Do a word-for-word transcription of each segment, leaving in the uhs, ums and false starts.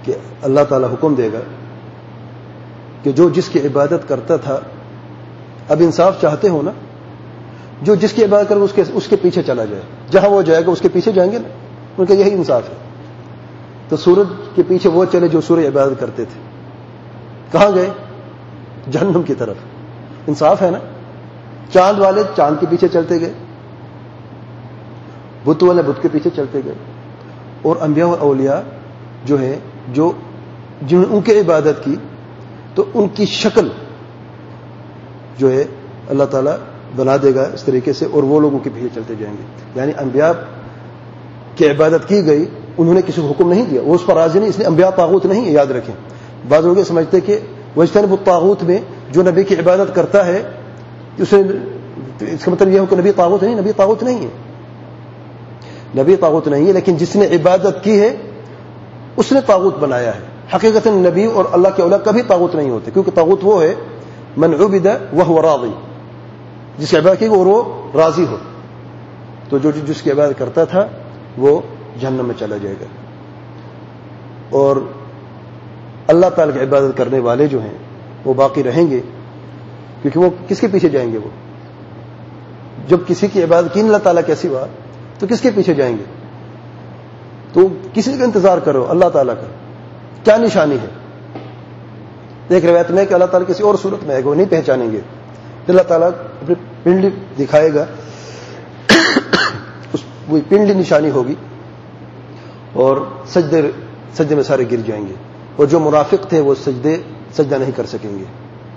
کہ اللہ تعالیٰ حکم دے گا کہ جو جس کی عبادت کرتا تھا، اب انصاف چاہتے ہو نا، جو جس کی عبادت کرے اس کے اس کے پیچھے چلا جائے، جہاں وہ جائے گا اس کے پیچھے جائیں گے نا، ان کا یہی انصاف ہے۔ تو سورج کے پیچھے وہ چلے جو سورج عبادت کرتے تھے، کہاں گئے؟ جہنم کی طرف۔ انصاف ہے نا؟ چاند والے چاند کے پیچھے چلتے گئے، بت والے بت کے پیچھے چلتے گئے، اور انبیاء اور اولیاء جو ہے جو جنہوں نے ان کی عبادت کی تو ان کی شکل جو ہے اللہ تعالیٰ بنا دے گا اس طریقے سے، اور وہ لوگوں کے پیچھے چلتے جائیں گے۔ یعنی انبیاء کی عبادت کی گئی، انہوں نے کسی کو حکم نہیں دیا، وہ اس پر راضی نہیں، اس لیے انبیاء طاغوت نہیں ہے، یاد رکھیں۔ بعض لوگ یہ سمجھتے کہ وجتنبوا الطاغوت میں جو نبی کی عبادت کرتا ہے اسے، اس کا مطلب یہ ہو کہ نبی طاغوت نہیں، نبی طاغوت نہیں ہے، نبی طاغوت نہیں ہے، لیکن جس نے عبادت کی ہے اس نے طاغوت بنایا ہے۔ حقیقت نبی اور اللہ کے اولیاء کبھی طاغوت نہیں ہوتے، کیونکہ طاغوت وہ ہے من عبد وهو راضی، جس کی عبادت کی اور وہ راضی ہو۔ تو جو جس کی عبادت کرتا تھا وہ جہنم میں چلا جائے گا، اور اللہ تعالی کی عبادت کرنے والے جو ہیں وہ باقی رہیں گے، کیونکہ وہ کس کے پیچھے جائیں گے؟ وہ جب کسی کی عبادت کی اللہ تعالیٰ کے سوا تو کس کے پیچھے جائیں گے؟ تو کسی کا انتظار کرو، اللہ تعالیٰ کا کیا نشانی ہے؟ ایک روایت میں کہ اللہ تعالیٰ کسی اور صورت میں ہے کہ وہ نہیں پہچانیں گے، پھر اللہ تعالیٰ اپنی پنڈلی دکھائے گا، اس وہی پنڈلی نشانی ہوگی، اور سجدے سجدے میں سارے گر جائیں گے، اور جو منافق تھے وہ سجدے سجدہ نہیں کر سکیں گے۔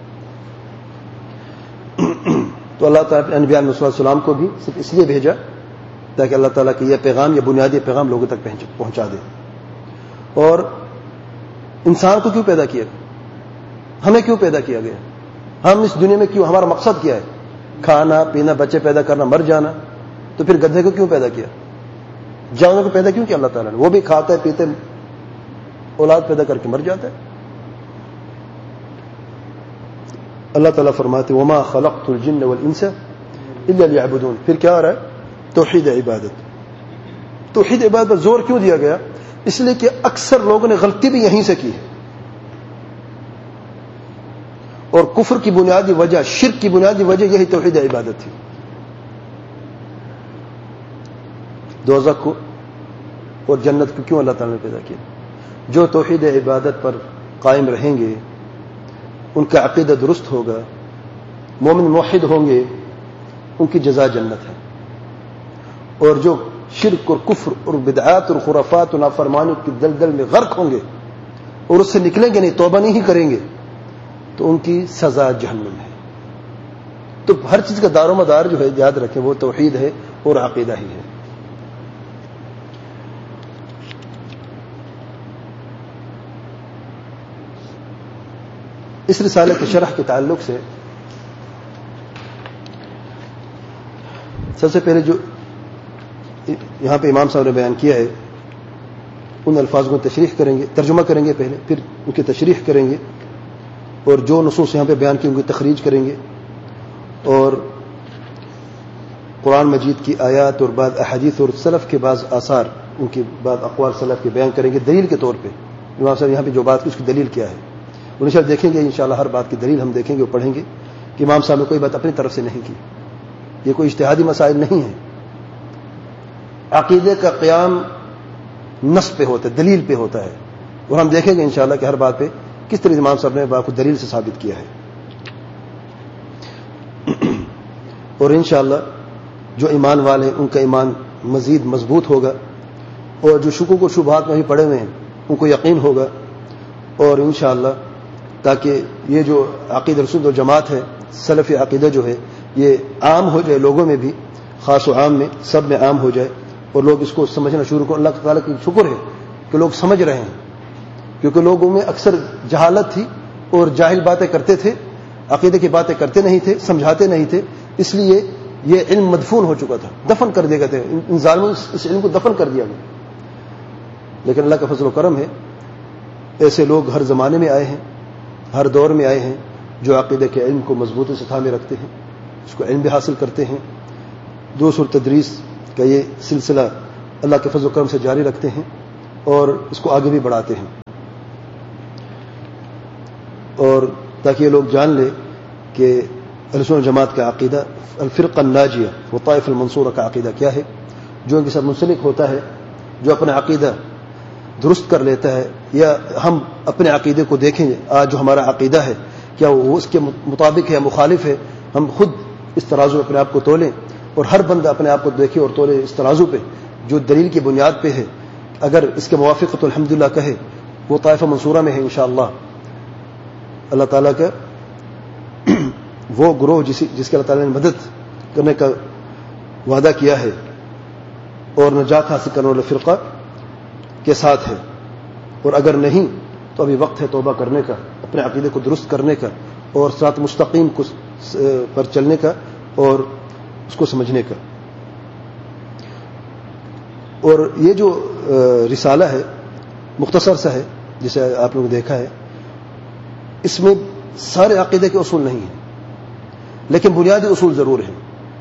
تو اللہ تعالیٰ نے انبیاء علیہ السلام کو بھی صرف اس لیے بھیجا تاکہ اللہ تعالیٰ کی یہ پیغام، یہ بنیادی پیغام لوگوں تک پہنچا دے۔ اور انسان کو کیوں پیدا کیا؟ ہمیں کیوں پیدا کیا گیا؟ ہم اس دنیا میں کیوں؟ ہمارا مقصد کیا ہے؟ کھانا پینا، بچے پیدا کرنا، مر جانا۔ تو پھر گدھے کو کیوں پیدا کیا؟ جانور کو پیدا کیوں کیا اللہ تعالیٰ نے؟ وہ بھی کھاتا ہے پیتے، اولاد پیدا کر کے مر جاتا ہے۔ اللہ تعالیٰ فرماتے وما خلقت الجن والانس الا ليعبدون۔ پھر کیا آ رہا ہے؟ توحید عبادت۔ توحید عبادت پر زور کیوں دیا گیا؟ اس لیے کہ اکثر لوگوں نے غلطی بھی یہیں سے کی ہے، اور کفر کی بنیادی وجہ، شرک کی بنیادی وجہ یہی توحید عبادت تھی۔ دوزخ کو اور جنت کو کیوں اللہ تعالیٰ نے پیدا کیا؟ جو توحید عبادت پر قائم رہیں گے، ان کا عقیدہ درست ہوگا، مومن موحد ہوں گے، ان کی جزا جنت ہے۔ اور جو شرک اور کفر اور بدعات اور خرافات اور نافرمانی کی دلدل میں غرق ہوں گے اور اس سے نکلیں گے نہیں، توبہ نہیں کریں گے، تو ان کی سزا جہنم ہے۔ تو ہر چیز کا دار و مدار جو ہے یاد رکھیں وہ توحید ہے اور عقیدہ ہی ہے۔ اس رسالے کی شرح کے تعلق سے سب سے پہلے جو یہاں پہ امام صاحب نے بیان کیا ہے ان الفاظ کو تشریح کریں گے، ترجمہ کریں گے پہلے، پھر ان کی تشریح کریں گے، اور جو نصوص یہاں پہ بیان کی ان کی تخریج کریں گے، اور قرآن مجید کی آیات اور بعض احادیث اور سلف کے بعض آثار، ان کے بعض اقوال سلف کے بیان کریں گے دلیل کے طور پہ۔ امام صاحب یہاں پہ جو بات کی اس کی دلیل کیا ہے ان شاء اللہ دیکھیں گے، انشاءاللہ ہر بات کی دلیل ہم دیکھیں گے اور پڑھیں گے کہ امام صاحب نے کوئی بات اپنی طرف سے نہیں کی، یہ کوئی اجتہادی مسائل نہیں ہیں۔ عقیدے کا قیام نص پہ ہوتا ہے، دلیل پہ ہوتا ہے، اور ہم دیکھیں گے انشاءاللہ کہ ہر بات پہ کس طرح امام صاحب نے بات کو دلیل سے ثابت کیا ہے۔ اور انشاءاللہ جو ایمان والے ہیں ان کا ایمان مزید مضبوط ہوگا، اور جو شکوک و شبہات میں بھی پڑے ہوئے ہیں ان کو یقین ہوگا، اور انشاءاللہ تاکہ یہ جو عقیدہ رسول و جماعت ہے، سلفی عقیدہ جو ہے یہ عام ہو جائے، لوگوں میں بھی، خاص و عام میں، سب میں عام ہو جائے، اور لوگ اس کو سمجھنا شروع کریں۔ اللہ تعالیٰ کی شکر ہے کہ لوگ سمجھ رہے ہیں، کیونکہ لوگوں میں اکثر جہالت تھی اور جاہل باتیں کرتے تھے، عقیدے کی باتیں کرتے نہیں تھے، سمجھاتے نہیں تھے، اس لیے یہ علم مدفون ہو چکا تھا، دفن کر دیا گیا تھا، ان ظالموں نے اس علم کو دفن کر دیا گیا۔ لیکن اللہ کا فضل و کرم ہے، ایسے لوگ ہر زمانے میں آئے ہیں، ہر دور میں آئے ہیں، جو عقیدے کے علم کو مضبوطی سے تھامے رکھتے ہیں، اس کو علم بھی حاصل کرتے ہیں، دروس اور تدریس کا یہ سلسلہ اللہ کے فضل و کرم سے جاری رکھتے ہیں، اور اس کو آگے بھی بڑھاتے ہیں۔ اور تاکہ یہ لوگ جان لے کہ اہل سنت جماعت کا عقیدہ الفرقہ الناجیہ و طائفہ المنصورہ کا عقیدہ کیا ہے. جو ان کے ساتھ منسلک ہوتا ہے، جو اپنا عقیدہ درست کر لیتا ہے، یا ہم اپنے عقیدے کو دیکھیں آج جو ہمارا عقیدہ ہے کیا وہ اس کے مطابق ہے یا مخالف ہے، ہم خود اس ترازو اپنے آپ کو تولیں اور ہر بندہ اپنے آپ کو دیکھے اور تولے اس ترازو پہ جو دلیل کی بنیاد پہ ہے. اگر اس کے موافق تو الحمدللہ کہے وہ طائفہ منصورہ میں ہے انشاءاللہ. اللہ تعالیٰ کا وہ گروہ جس جس کے اللہ تعالیٰ نے مدد کرنے کا وعدہ کیا ہے اور نجات حاصل کرنے والے فرقہ کے ساتھ ہے. اور اگر نہیں تو ابھی وقت ہے توبہ کرنے کا، اپنے عقیدے کو درست کرنے کا اور صراط مستقیم کو پر چلنے کا اور اس کو سمجھنے کا. اور یہ جو رسالہ ہے مختصر سا ہے جسے آپ لوگوں نے دیکھا ہے، اس میں سارے عقیدے کے اصول نہیں ہیں لیکن بنیادی اصول ضرور ہیں.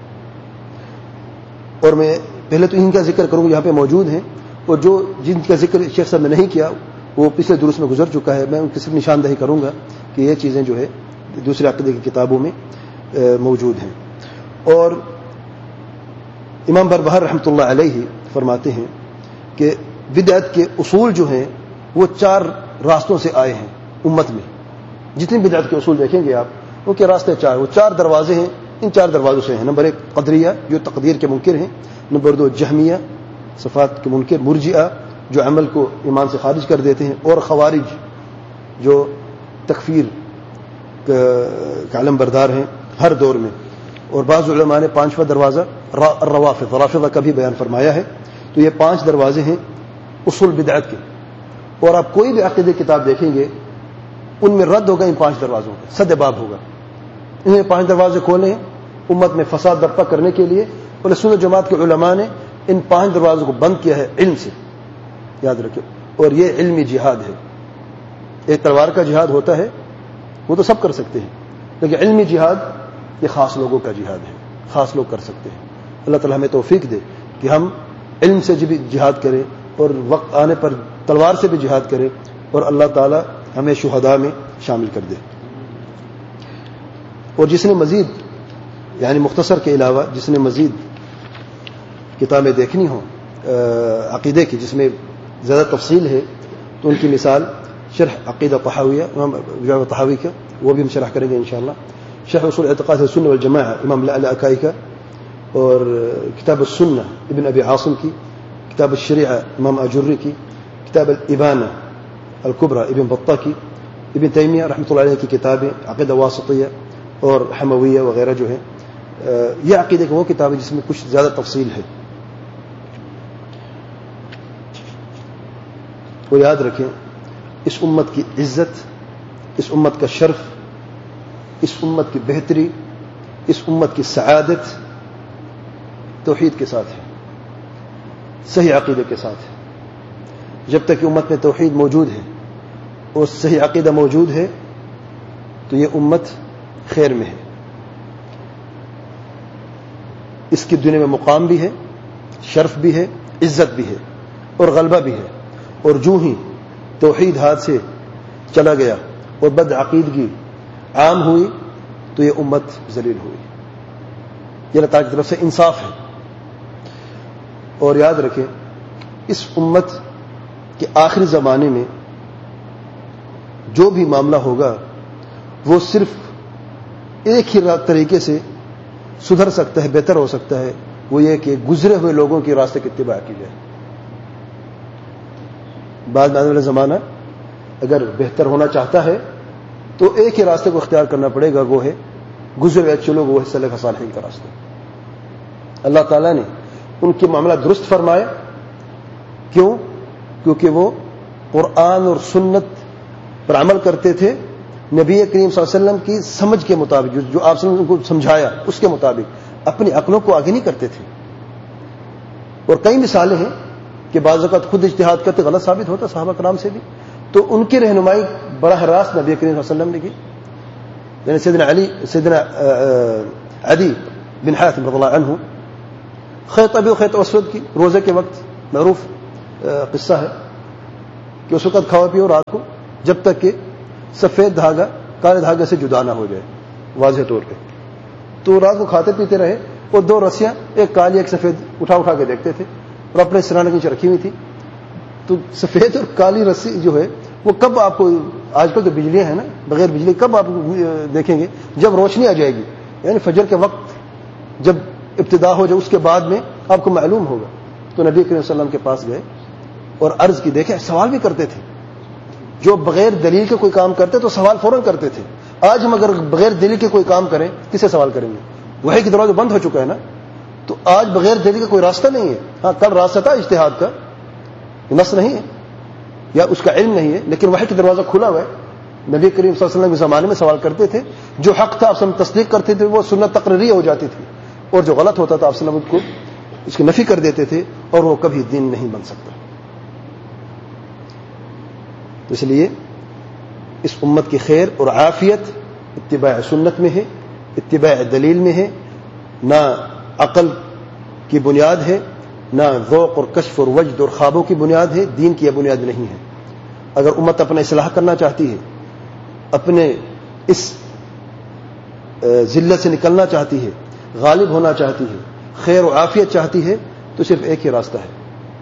اور میں پہلے تو ان کا ذکر کروں گا یہاں پہ موجود ہیں، اور جو جن کا ذکر شیخ صاحب نے نہیں کیا وہ پچھلے دروس میں گزر چکا ہے. میں ان کی صرف نشاندہی کروں گا کہ یہ چیزیں جو ہے دوسرے عقیدے کی کتابوں میں موجود ہیں. اور امام بربہار رحمۃ اللہ علیہ فرماتے ہیں کہ بدعت کے اصول جو ہیں وہ چار راستوں سے آئے ہیں امت میں. جتنی بدعت کے اصول دیکھیں گے آپ ان کے راستے چار، وہ چار دروازے ہیں، ان چار دروازوں سے ہیں. نمبر ایک قدریہ جو تقدیر کے منکر ہیں، نمبر دو جہمیہ صفات کے منکر، مرجئہ جو عمل کو ایمان سے خارج کر دیتے ہیں، اور خوارج جو تکفیر کا علم بردار ہیں ہر دور میں. اور بعض علماء نے پانچواں دروازہ الروافض رافضہ کا بھی بیان فرمایا ہے. تو یہ پانچ دروازے ہیں اصول بدعت کے. اور آپ کوئی بھی عقیدے کتاب دیکھیں گے ان میں رد ہوگا ان پانچ دروازوں کا، صد باب ہوگا. انہیں پانچ دروازے کھولے ہیں امت میں فساد برپا کرنے کے لیے، اور سنت جماعت کے علماء نے ان پانچ دروازوں کو بند کیا ہے علم سے، یاد رکھیں. اور یہ علمی جہاد ہے. ایک تلوار کا جہاد ہوتا ہے وہ تو سب کر سکتے ہیں، لیکن علمی جہاد یہ خاص لوگوں کا جہاد ہے، خاص لوگ کر سکتے ہیں. اللہ تعالیٰ ہمیں توفیق دے کہ ہم علم سے بھی جہاد کریں اور وقت آنے پر تلوار سے بھی جہاد کریں، اور اللہ تعالیٰ ہمیں شہداء میں شامل کر دے. اور جس نے مزید یعنی مختصر کے علاوہ جس نے مزید کتابیں دیکھنی ہوں عقیدے کی جس میں زیادہ تفصیل ہے تو ان کی مثال شرح عقیدہ طحاویہ امام طحاوی کا، وہ بھی ہم شرح کریں گے انشاءاللہ. شرح اصول اعتقاد السنہ والجماعہ امام لالکائی کا، اور کتاب السنہ ابن ابی عاصم کی، کتاب الشریعہ امام اجری کی، کتاب الابانہ الکبرى ابن بطہ کی، ابن تیمیہ رحمۃ اللہ علیہ کی کتابیں عقیدہ واسطیہ اور حمویہ وغیرہ جو ہیں. یہ عقیدے کی وہ کتابیں جس میں کچھ زیادہ تفصیل ہے. اور یاد رکھیں اس امت کی عزت، اس امت کا شرف، اس امت کی بہتری، اس امت کی سعادت توحید کے ساتھ ہے، صحیح عقیدے کے ساتھ ہے. جب تک کہ امت میں توحید موجود ہے اور صحیح عقیدہ موجود ہے تو یہ امت خیر میں ہے. اس کی دنیا میں مقام بھی ہے، شرف بھی ہے، عزت بھی ہے اور غلبہ بھی ہے. اور جو ہی توحید ہاتھ سے چلا گیا اور بد عقیدگی عام ہوئی تو یہ امت ذلیل ہوئی. یہ اللہ تعالیٰ کی طرف سے انصاف ہے. اور یاد رکھیں اس امت کے آخری زمانے میں جو بھی معاملہ ہوگا وہ صرف ایک ہی طریقے سے سدھر سکتا ہے، بہتر ہو سکتا ہے، وہ یہ کہ گزرے ہوئے لوگوں کے راستے کی اتباع کی جائے. بعد میں آنے والا زمانہ اگر بہتر ہونا چاہتا ہے تو ایک ہی راستے کو اختیار کرنا پڑے گا، وہ ہے گزرے ہوئے اچھے لوگ، وہ ہے سلف صالحین کا راستہ. اللہ تعالیٰ نے ان کے معاملہ درست فرمائے. کیوں؟ کیونکہ وہ قرآن اور سنت پر عمل کرتے تھے، نبی کریم صلی اللہ علیہ وسلم کی سمجھ کے مطابق، جو آپ نے ان کو سمجھایا اس کے مطابق، اپنی عقلوں کو آگے نہیں کرتے تھے. اور کئی مثالیں ہیں کہ بعض اوقات خود اجتہاد کرتے غلط ثابت ہوتا صحابہ کرام سے بھی، تو ان کی رہنمائی براہ راست نبی کریم صلی اللہ علیہ وسلم نے کی. یعنی سیدنا علی سیدنا عدی بن حاتم رضی اللہ عنہ خیط ابی و خیط اسود کی روزے کے وقت معروف قصہ ہے کہ اس وقت کھاؤ پیو رات کو جب تک کہ سفید دھاگا کالے دھاگے سے جدا نہ ہو جائے واضح طور پہ. تو رات کو کھاتے پیتے رہے اور دو رسیاں ایک کالی ایک سفید اٹھا اٹھا کے دیکھتے تھے اور اپنے سرانے کے نیچے رکھی ہوئی تھی. تو سفید اور کالی رسی جو ہے وہ کب آپ کو, آج کل تو بجلیاں ہیں نا, بغیر بجلی کب آپ دیکھیں گے؟ جب روشنی آ جائے گی, یعنی فجر کے وقت جب ابتدا ہو جائے اس کے بعد میں آپ کو معلوم ہوگا. تو نبی کریم صلی اللہ علیہ وسلم کے پاس گئے اور عرض کی. دیکھیں سوال بھی کرتے تھے, جو بغیر دلیل کے کوئی کام کرتے تو سوال فوراً کرتے تھے. آج ہم اگر بغیر دلیل کے کوئی کام کریں کس سے سوال کریں گے؟ وحی کی دروازہ بند ہو چکا ہے نا. تو آج بغیر دلیل کا کوئی راستہ نہیں ہے. ہاں کل راستہ تھا اجتہاد کا, نص نہیں ہے یا اس کا علم نہیں ہے, لیکن وحی کا دروازہ کھلا ہوا ہے. نبی کریم صلی اللہ علیہ وسلم کے زمانے میں سوال کرتے تھے, جو حق تھا آپ سے تصدیق کرتے تھے وہ سنت تقریری ہو جاتی تھی, اور جو غلط ہوتا تھا آپ وسلم کو اس کی نفی کر دیتے تھے, اور وہ کبھی دین نہیں بن سکتا. تو اس لیے اس امت کی خیر اور عافیت اتباع سنت میں ہے, اتباع دلیل میں ہے, نہ عقل کی بنیاد ہے, نہ ذوق اور کشف اور وجد اور خوابوں کی بنیاد ہے. دین کی یہ بنیاد نہیں ہے. اگر امت اپنا اصلاح کرنا چاہتی ہے, اپنے اس ذلت سے نکلنا چاہتی ہے, غالب ہونا چاہتی ہے, خیر و عافیت چاہتی ہے, تو صرف ایک ہی راستہ ہے.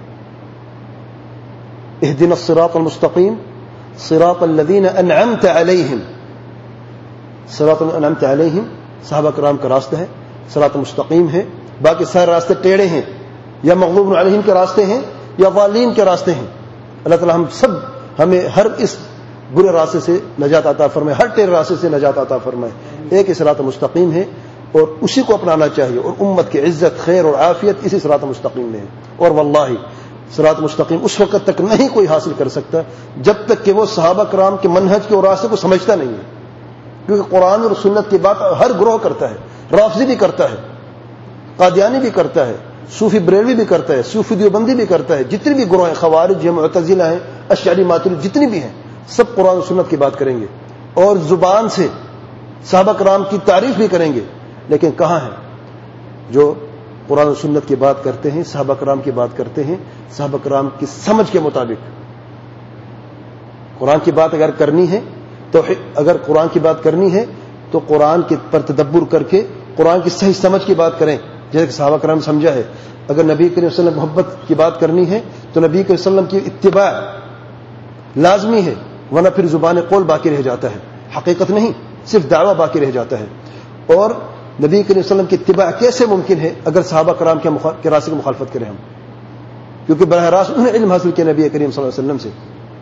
اهدنا الصراط المستقیم صراط الذین انعمت علیہم. صراط انعمت علیہم صحابہ کرام کا راستہ ہے, صراط مستقیم ہے. باقی سارے راستے ٹیڑے ہیں, یا مغضوب علیہم کے راستے ہیں یا ضالین کے راستے ہیں. اللہ تعالی ہم سب ہمیں ہر اس برے راستے سے نجات عطا فرمائے, ہر ٹیڑے راستے سے نجات عطا فرمائے. ایک ہی صراط مستقیم ہے اور اسی کو اپنانا چاہیے, اور امت کی عزت خیر اور عافیت اسی صراط مستقیم میں ہے. اور واللہ صراط مستقیم اس وقت تک نہیں کوئی حاصل کر سکتا جب تک کہ وہ صحابہ کرام کے منہج کے اور راستے کو سمجھتا نہیں ہے. کیونکہ قرآن اور سنت کی بات ہر گروہ کرتا ہے, رافضی بھی کرتا ہے, قادیانی بھی کرتا ہے, صوفی بریلوی بھی کرتا ہے, صوفی دیوبندی بھی کرتا ہے, جتنی بھی گروہ ہیں, خوارج ہیں, معتزلہ ہیں, اشعری ماتریدی جتنی بھی ہیں, سب قرآن و سنت کی بات کریں گے اور زبان سے صحابہ کرام کی تعریف بھی کریں گے. لیکن کہاں ہیں جو قرآن و سنت کی بات کرتے ہیں, صحابہ کرام کی بات کرتے ہیں, صحابہ کرام کی سمجھ کے مطابق. قرآن کی بات اگر کرنی ہے تو اگر قرآن کی بات کرنی ہے تو قرآن کے پر تدبر کر کے قرآن کی صحیح سمجھ کی بات کریں, جیسے کہ صحابہ کرام سمجھا ہے. اگر نبی کریم صلی اللہ علیہ وسلم محبت کی بات کرنی ہے تو نبی کریم صلی اللہ علیہ وسلم کی اتباع لازمی ہے, ورنہ پھر زبان قول باقی رہ جاتا ہے, حقیقت نہیں, صرف دعویٰ باقی رہ جاتا ہے. اور نبی کریم صلی اللہ علیہ وسلم کی اتباع کیسے ممکن ہے اگر صحابہ کرام کے راستے کی مخالفت کریں ہم؟ کیونکہ براہ راست انہیں علم حاصل کیا نبی کریم صلی اللہ علیہ وسلم سے.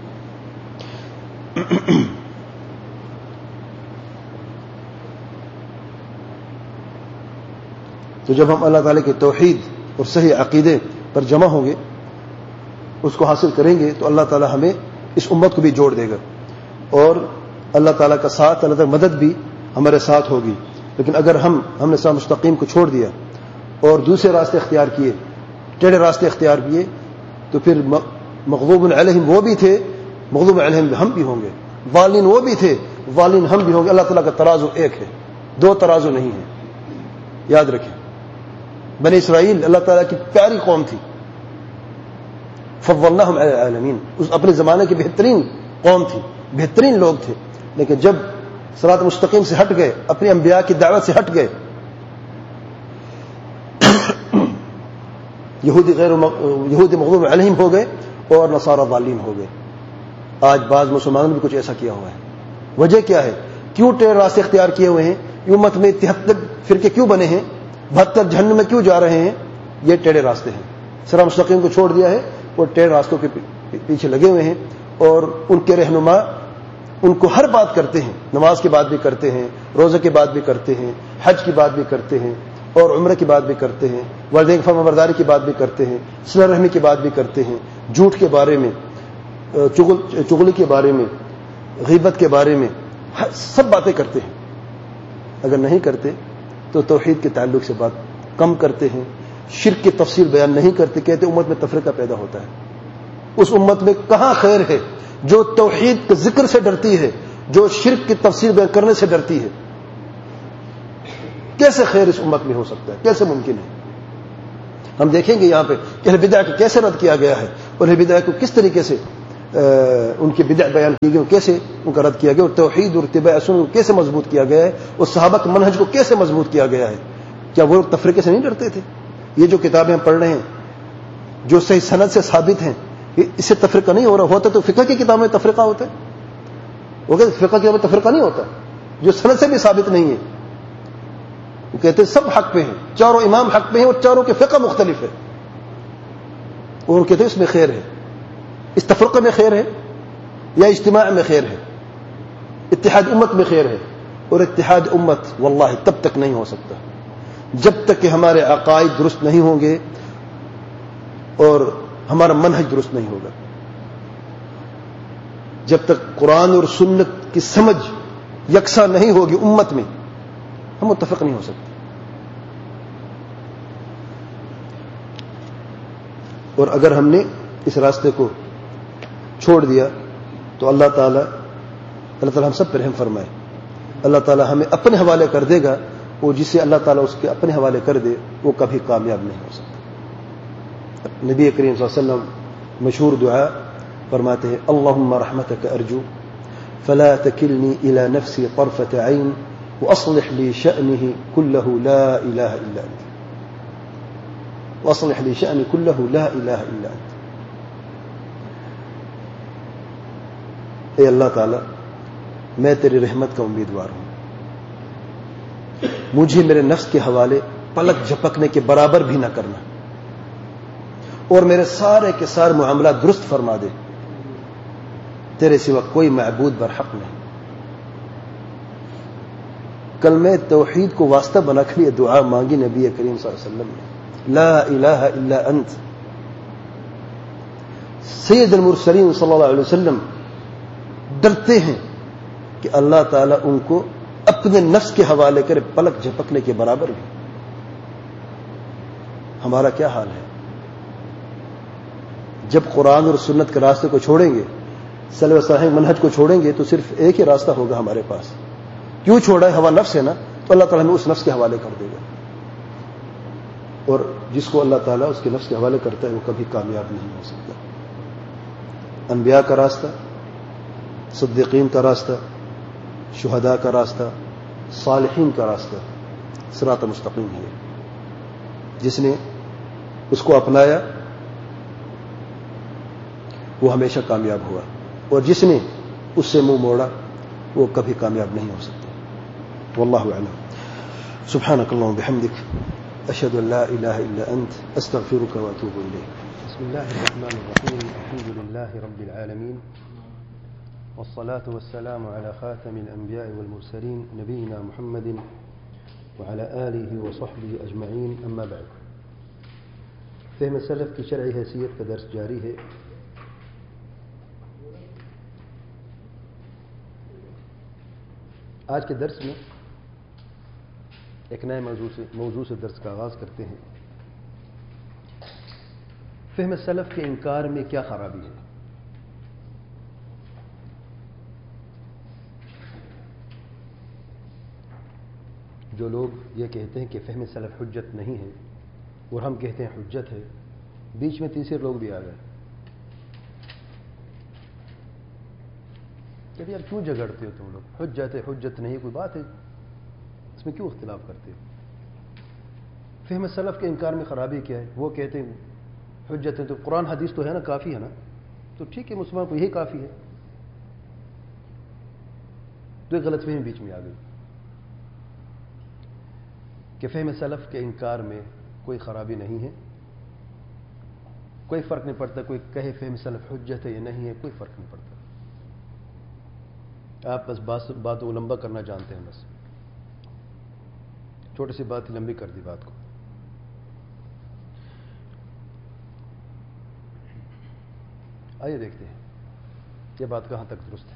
تو جب ہم اللہ تعالیٰ کے توحید اور صحیح عقیدے پر جمع ہوں گے, اس کو حاصل کریں گے, تو اللہ تعالیٰ ہمیں اس امت کو بھی جوڑ دے گا, اور اللہ تعالیٰ کا ساتھ, اللہ تعالیٰ مدد بھی ہمارے ساتھ ہوگی. لیکن اگر ہم ہم نے صراط مستقیم کو چھوڑ دیا اور دوسرے راستے اختیار کیے, ٹیڑے راستے اختیار کیے, تو پھر مغضوب علیہم وہ بھی تھے, مغضوب علیہم ہم بھی ہوں گے, ضالین وہ بھی تھے, ضالین ہم بھی ہوں گے. اللہ تعالیٰ کا ترازو ایک ہے, دو ترازو نہیں ہے, یاد رکھیں. بنی اسرائیل اللہ تعالیٰ کی پیاری قوم تھی, فضلناہم علی العالمین, اس اپنے زمانے کی بہترین قوم تھی, بہترین لوگ تھے. لیکن جب صراط مستقیم سے ہٹ گئے, اپنے انبیاء کی دعوت سے ہٹ گئے, یہودی غیر یہودی مغضوب علیہم ہو گئے اور نصارى ضالین ہو گئے. آج بعض مسلمانوں نے بھی کچھ ایسا کیا ہوا ہے. وجہ کیا ہے؟ کیوں ٹیڑے راستے اختیار کیے ہوئے ہیں؟ امت میں تہتر فرقے کیوں بنے ہیں؟ بہتر جہنم میں کیوں جا رہے ہیں؟ یہ ٹیڑے راستے ہیں. صراط مستقیم کو چھوڑ دیا ہے اور ٹیڑے راستوں کے پیچھے لگے ہوئے ہیں, اور ان کے رہنما ان کو ہر بات کرتے ہیں, نماز کی بات بھی کرتے ہیں, روزہ کی بات بھی کرتے ہیں, حج کی بات بھی کرتے ہیں, اور عمرہ کی بات بھی کرتے ہیں, والدین فرما برداری کی بات بھی کرتے ہیں, صلہ رحمی کی بات بھی کرتے ہیں, جھوٹ کے بارے میں, چغل چغلی کے بارے میں, غیبت کے بارے میں, سب باتیں کرتے ہیں. اگر نہیں کرتے تو توحید کے تعلق سے بات کم کرتے ہیں, شرک کی تفصیل بیان نہیں کرتے, کہتے امت میں تفرقہ پیدا ہوتا ہے. اس امت میں کہاں خیر ہے جو توحید کے ذکر سے ڈرتی ہے, جو شرک کی تفصیل بیان کرنے سے ڈرتی ہے؟ کیسے خیر اس امت میں ہو سکتا ہے؟ کیسے ممکن ہے؟ ہم دیکھیں گے یہاں پہ اہل بدع کو کیسے رد کیا گیا ہے, اور اہل بدع کو کس طریقے سے ان کی بدع بیان کی گئی کیسے ان کا رد کیا گیا, اور توحید اور اتباع سنت کو کیسے مضبوط کیا گیا ہے, اور صحابہ کے منہج کو کیسے مضبوط کیا گیا ہے. کیا وہ لوگ تفریقے سے نہیں ڈرتے تھے؟ یہ جو کتابیں ہم پڑھ رہے ہیں جو صحیح سند سے ثابت ہیں, اس سے تفریقہ نہیں ہو رہا ہوتا تو فقہ کی کتاب میں تفریقہ ہوتا ہے. وہ کہتے فقہ کی کتاب میں تفریقہ نہیں ہوتا جو سند سے بھی ثابت نہیں ہے. وہ کہتے ہیں سب حق پہ ہیں, چاروں امام حق پہ ہیں اور چاروں کے فقہ مختلف ہے, اور وہ کہتے ہیں اس میں خیر ہے. اس تفرقے میں خیر ہے یا اجتماع میں خیر ہے؟ اتحاد امت میں خیر ہے, اور اتحاد امت واللہ تب تک نہیں ہو سکتا جب تک کہ ہمارے عقائد درست نہیں ہوں گے اور ہمارا منہج درست نہیں ہوگا. جب تک قرآن اور سنت کی سمجھ یکساں نہیں ہوگی امت میں, ہم متفق نہیں ہو سکتے. اور اگر ہم نے اس راستے کو چھوڑ دیا تو اللہ تعالیٰ اللہ تعالیٰ ہم سب پر رحم فرمائے. اللہ تعالیٰ ہمیں اپنے حوالے کر دے گا, وہ جسے اللہ تعالیٰ اس کے اپنے حوالے کر دے وہ کبھی کامیاب نہیں ہو سکتا. نبی کریم صلی اللہ علیہ وسلم مشہور دعا فرماتے ہیں, اللہم رحمتک ارجو فلا تکلنی الى نفسی طرفت عین واصلح لی شأنہ کلہ لا الہ الا انت, واصلح لی شأنی کلہ لا الہ الا انت. اے اللہ تعالیٰ میں تیری رحمت کا امیدوار ہوں, مجھے میرے نفس کے حوالے پلک جھپکنے کے برابر بھی نہ کرنا, اور میرے سارے کے سارے معاملات درست فرما دے, تیرے سوا کوئی معبود برحق نہیں. کل میں توحید کو واسطہ بنا کر یہ دعا مانگی نبی کریم صلی اللہ علیہ وسلم نے, لا الہ الا انت. سید المرسلین صلی اللہ علیہ وسلم ڈرتے ہیں کہ اللہ تعالیٰ ان کو اپنے نفس کے حوالے کرے پلک جھپکنے کے برابر بھی. ہمارا کیا حال ہے؟ جب قرآن اور سنت کے راستے کو چھوڑیں گے, سلف صالح منہج کو چھوڑیں گے, تو صرف ایک ہی راستہ ہوگا ہمارے پاس. کیوں چھوڑا ہے؟ ہوا نفس ہے نا, تو اللہ تعالیٰ ہمیں اس نفس کے حوالے کر دے گا. اور جس کو اللہ تعالیٰ اس کے نفس کے حوالے کرتا ہے وہ کبھی کامیاب نہیں ہو سکتا. انبیاء کا راستہ, صدیقین کا راستہ, شہداء کا راستہ, صالحین کا راستہ صراط مستقیم ہے. جس نے اس کو اپنایا وہ ہمیشہ کامیاب ہوا, اور جس نے اس سے منہ موڑا وہ کبھی کامیاب نہیں ہو سکتا. واللہ اعلم. سبحانک اللہم بحمدک اشہد ان لا الہ الا انت استغفرک واتوب الیک. بسم اللہ الرحمن الرحیم. الحمد للہ رب العالمین والصلاة والسلام على خاتم الأنبياء والمرسلين نبينا محمد وعلى آله وصحبه أجمعين. أما بعد, فهم السلف کی شرعی حیثیت کا درس جاری ہے. آج کے درس میں ایک نئے موضوع سے موضوع سے درس کا آغاز کرتے ہیں. فہم سلف کے انکار میں کیا خرابی ہے؟ جو لوگ یہ کہتے ہیں کہ فہم سلف حجت نہیں ہے اور ہم کہتے ہیں حجت ہے, بیچ میں تیسرے لوگ بھی آ گئے. کہ یار کیوں جھگڑتے ہو تم لوگ؟ حجت ہے حجت نہیں, کوئی بات ہے, اس میں کیوں اختلاف کرتے ہو؟ فہم سلف کے انکار میں خرابی کیا ہے؟ وہ کہتے ہیں حجت ہے تو قرآن حدیث تو ہے نا, کافی ہے نا, تو ٹھیک ہے مسلمان کو یہی کافی ہے. تو ایک غلط فہمی بیچ میں آ گئی کہ فہم سلف کے انکار میں کوئی خرابی نہیں ہے, کوئی فرق نہیں پڑتا کوئی کہے فہم سلف حجت ہے یا نہیں ہے, کوئی فرق نہیں پڑتا. آپ بس بات بات کو لمبا کرنا جانتے ہیں, بس چھوٹی سی بات لمبی کر دی بات کو. آئیے دیکھتے ہیں یہ بات کہاں تک درست ہے.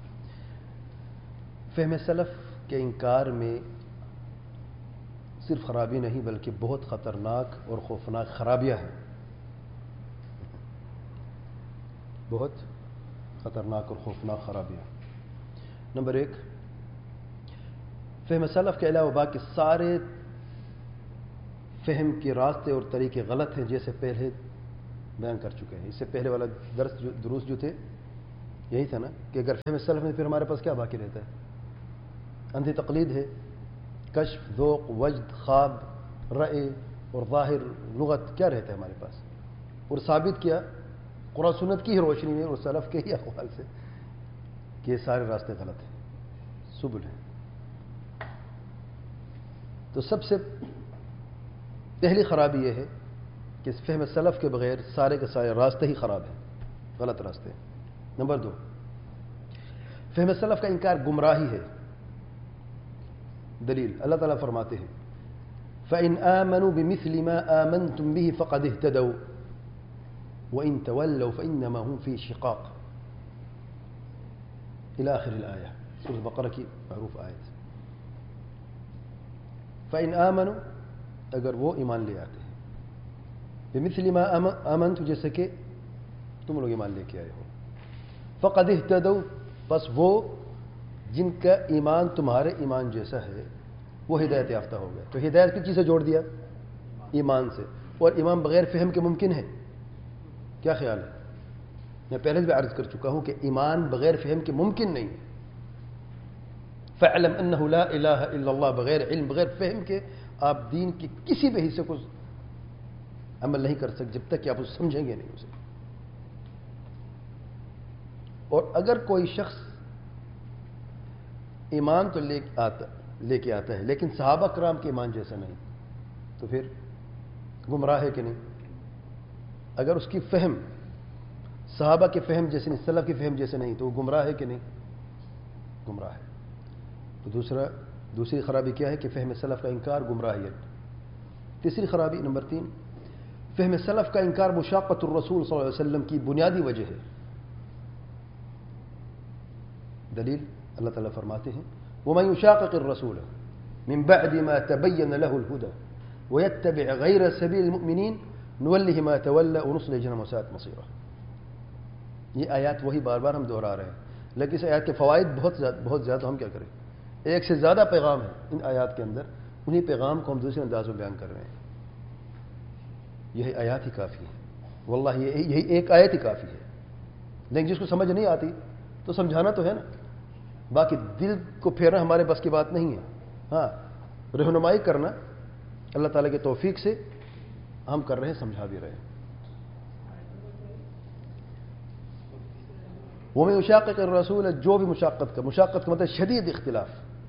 فہم سلف کے انکار میں صرف خرابی نہیں بلکہ بہت خطرناک اور خوفناک خرابیاں ہیں. بہت خطرناک اور خوفناک خرابیاں. نمبر ایک, فہم سلف کے علاوہ باقی سارے فہم کے راستے اور طریقے غلط ہیں, جیسے پہلے بیان کر چکے ہیں. اس سے پہلے والا درس جو دروس جو تھے یہی تھا نا کہ اگر فہم سلف میں پھر ہمارے پاس کیا باقی رہتا ہے؟ اندھی تقلید ہے، کشف، ذوق، وجد، خواب، رأی اور ظاہر لغت کیا رہتا ہے ہمارے پاس؟ اور ثابت کیا قرآن سنت کی ہی روشنی میں اور سلف کے ہی اقوال سے کہ یہ سارے راستے غلط ہیں، سبل ہیں۔ تو سب سے پہلی خرابی یہ ہے کہ اس فہم سلف کے بغیر سارے کے سارے راستے ہی خراب ہیں، غلط راستے ہیں۔ نمبر دو، فہم سلف کا انکار گمراہی ہے۔ دلیل اللہ تعالیٰ فرماتے ہیں فَإِنْ آمَنُوا بِمِثْلِ مَا آمَنْتُمْ بِهِ فَقَدِ اهْتَدَوْا وَإِنْ تَوَلَّوْا فَإِنَّمَا هُمْ فِي شِقَاقٍ إلى آخر الآية، سورة البقرہ کی معروف آیت۔ فَإِنْ آمَنُوا، اگر وہ ایمان لے آتے ہیں، بِمِثْلِ مَا آمَنْتُمْ، جیسے کہ تم لوگ ایمان لے کے آئے ہو، فَقَدِ اهْتَدَوْا، بس وہ جن کا ایمان تمہارے ایمان جیسا ہے وہ ہدایت یافتہ ہو گئے۔ تو ہدایت کس چیز سے جوڑ دیا؟ ایمان سے، اور ایمان بغیر فہم کے ممکن ہے؟ کیا خیال ہے؟ میں پہلے بھی عرض کر چکا ہوں کہ ایمان بغیر فہم کے ممکن نہیں۔ فَاعْلَمْ أَنَّهُ لَا إِلَٰهَ إِلَّا اللَّهُ، بغیر علم، بغیر فہم کے آپ دین کی کسی بھی حصے کو عمل نہیں کر سکتے جب تک کہ آپ اسے سمجھیں گے نہیں اسے۔ اور اگر کوئی شخص ایمان تو لے آتا لے کے آتا ہے لیکن صحابہ کرام کے ایمان جیسا نہیں، تو پھر گمراہ ہے کہ نہیں؟ اگر اس کی فہم صحابہ کے فہم جیسے نہیں، سلف کی فہم جیسے نہیں، تو وہ گمراہ ہے کہ نہیں؟ گمراہ ہے۔ تو دوسرا دوسری خرابی کیا ہے کہ فہم سلف کا انکار گمراہیت۔ تیسری خرابی نمبر تین، فہم سلف کا انکار مشاقت الرسول صلی اللہ علیہ وسلم کی بنیادی وجہ ہے۔ دلیل اللہ تعالیٰ فرماتے ہیں وَمَنْ يُشَاقِقِ الرَّسُولَ مِنْ بَعْدِ مَا تَبَيَّنَ لَهُ الْهُدَى وَيَتَّبِعْ غَيْرَ سَبِيلِ الْمُؤْمِنِينَ نُوَلِّهِ مَا تَوَلَّى وَنُصْلِهِ جَهَنَّمَ وَسَاءَتْ مَصِيرًا۔ یہ آیات وہی بار بار ہم دہرا رہے ہیں، لیکن اس آیات کے فوائد بہت زیادہ بہت زیادہ ہم کیا کریں؟ ایک سے زیادہ پیغام ہے ان آیات کے اندر، انہی پیغام کو ہم دوسرے انداز میں بیان کر رہے ہیں۔ یہی آیات ہی کافی ہے، واللہ یہی ایک آیت ہی کافی ہے۔ لیکن جس کو سمجھ نہیں آتی تو سمجھانا تو ہے نا، باقی دل کو پھیرنا ہمارے بس کی بات نہیں ہے۔ ہاں، رہنمائی کرنا اللہ تعالیٰ کے توفیق سے ہم کر رہے ہیں، سمجھا بھی رہے ہیں۔ وہ میں مشاقق الرسول، جو بھی مشاقت کا، مشاقت کا مطلب شدید اختلاف۔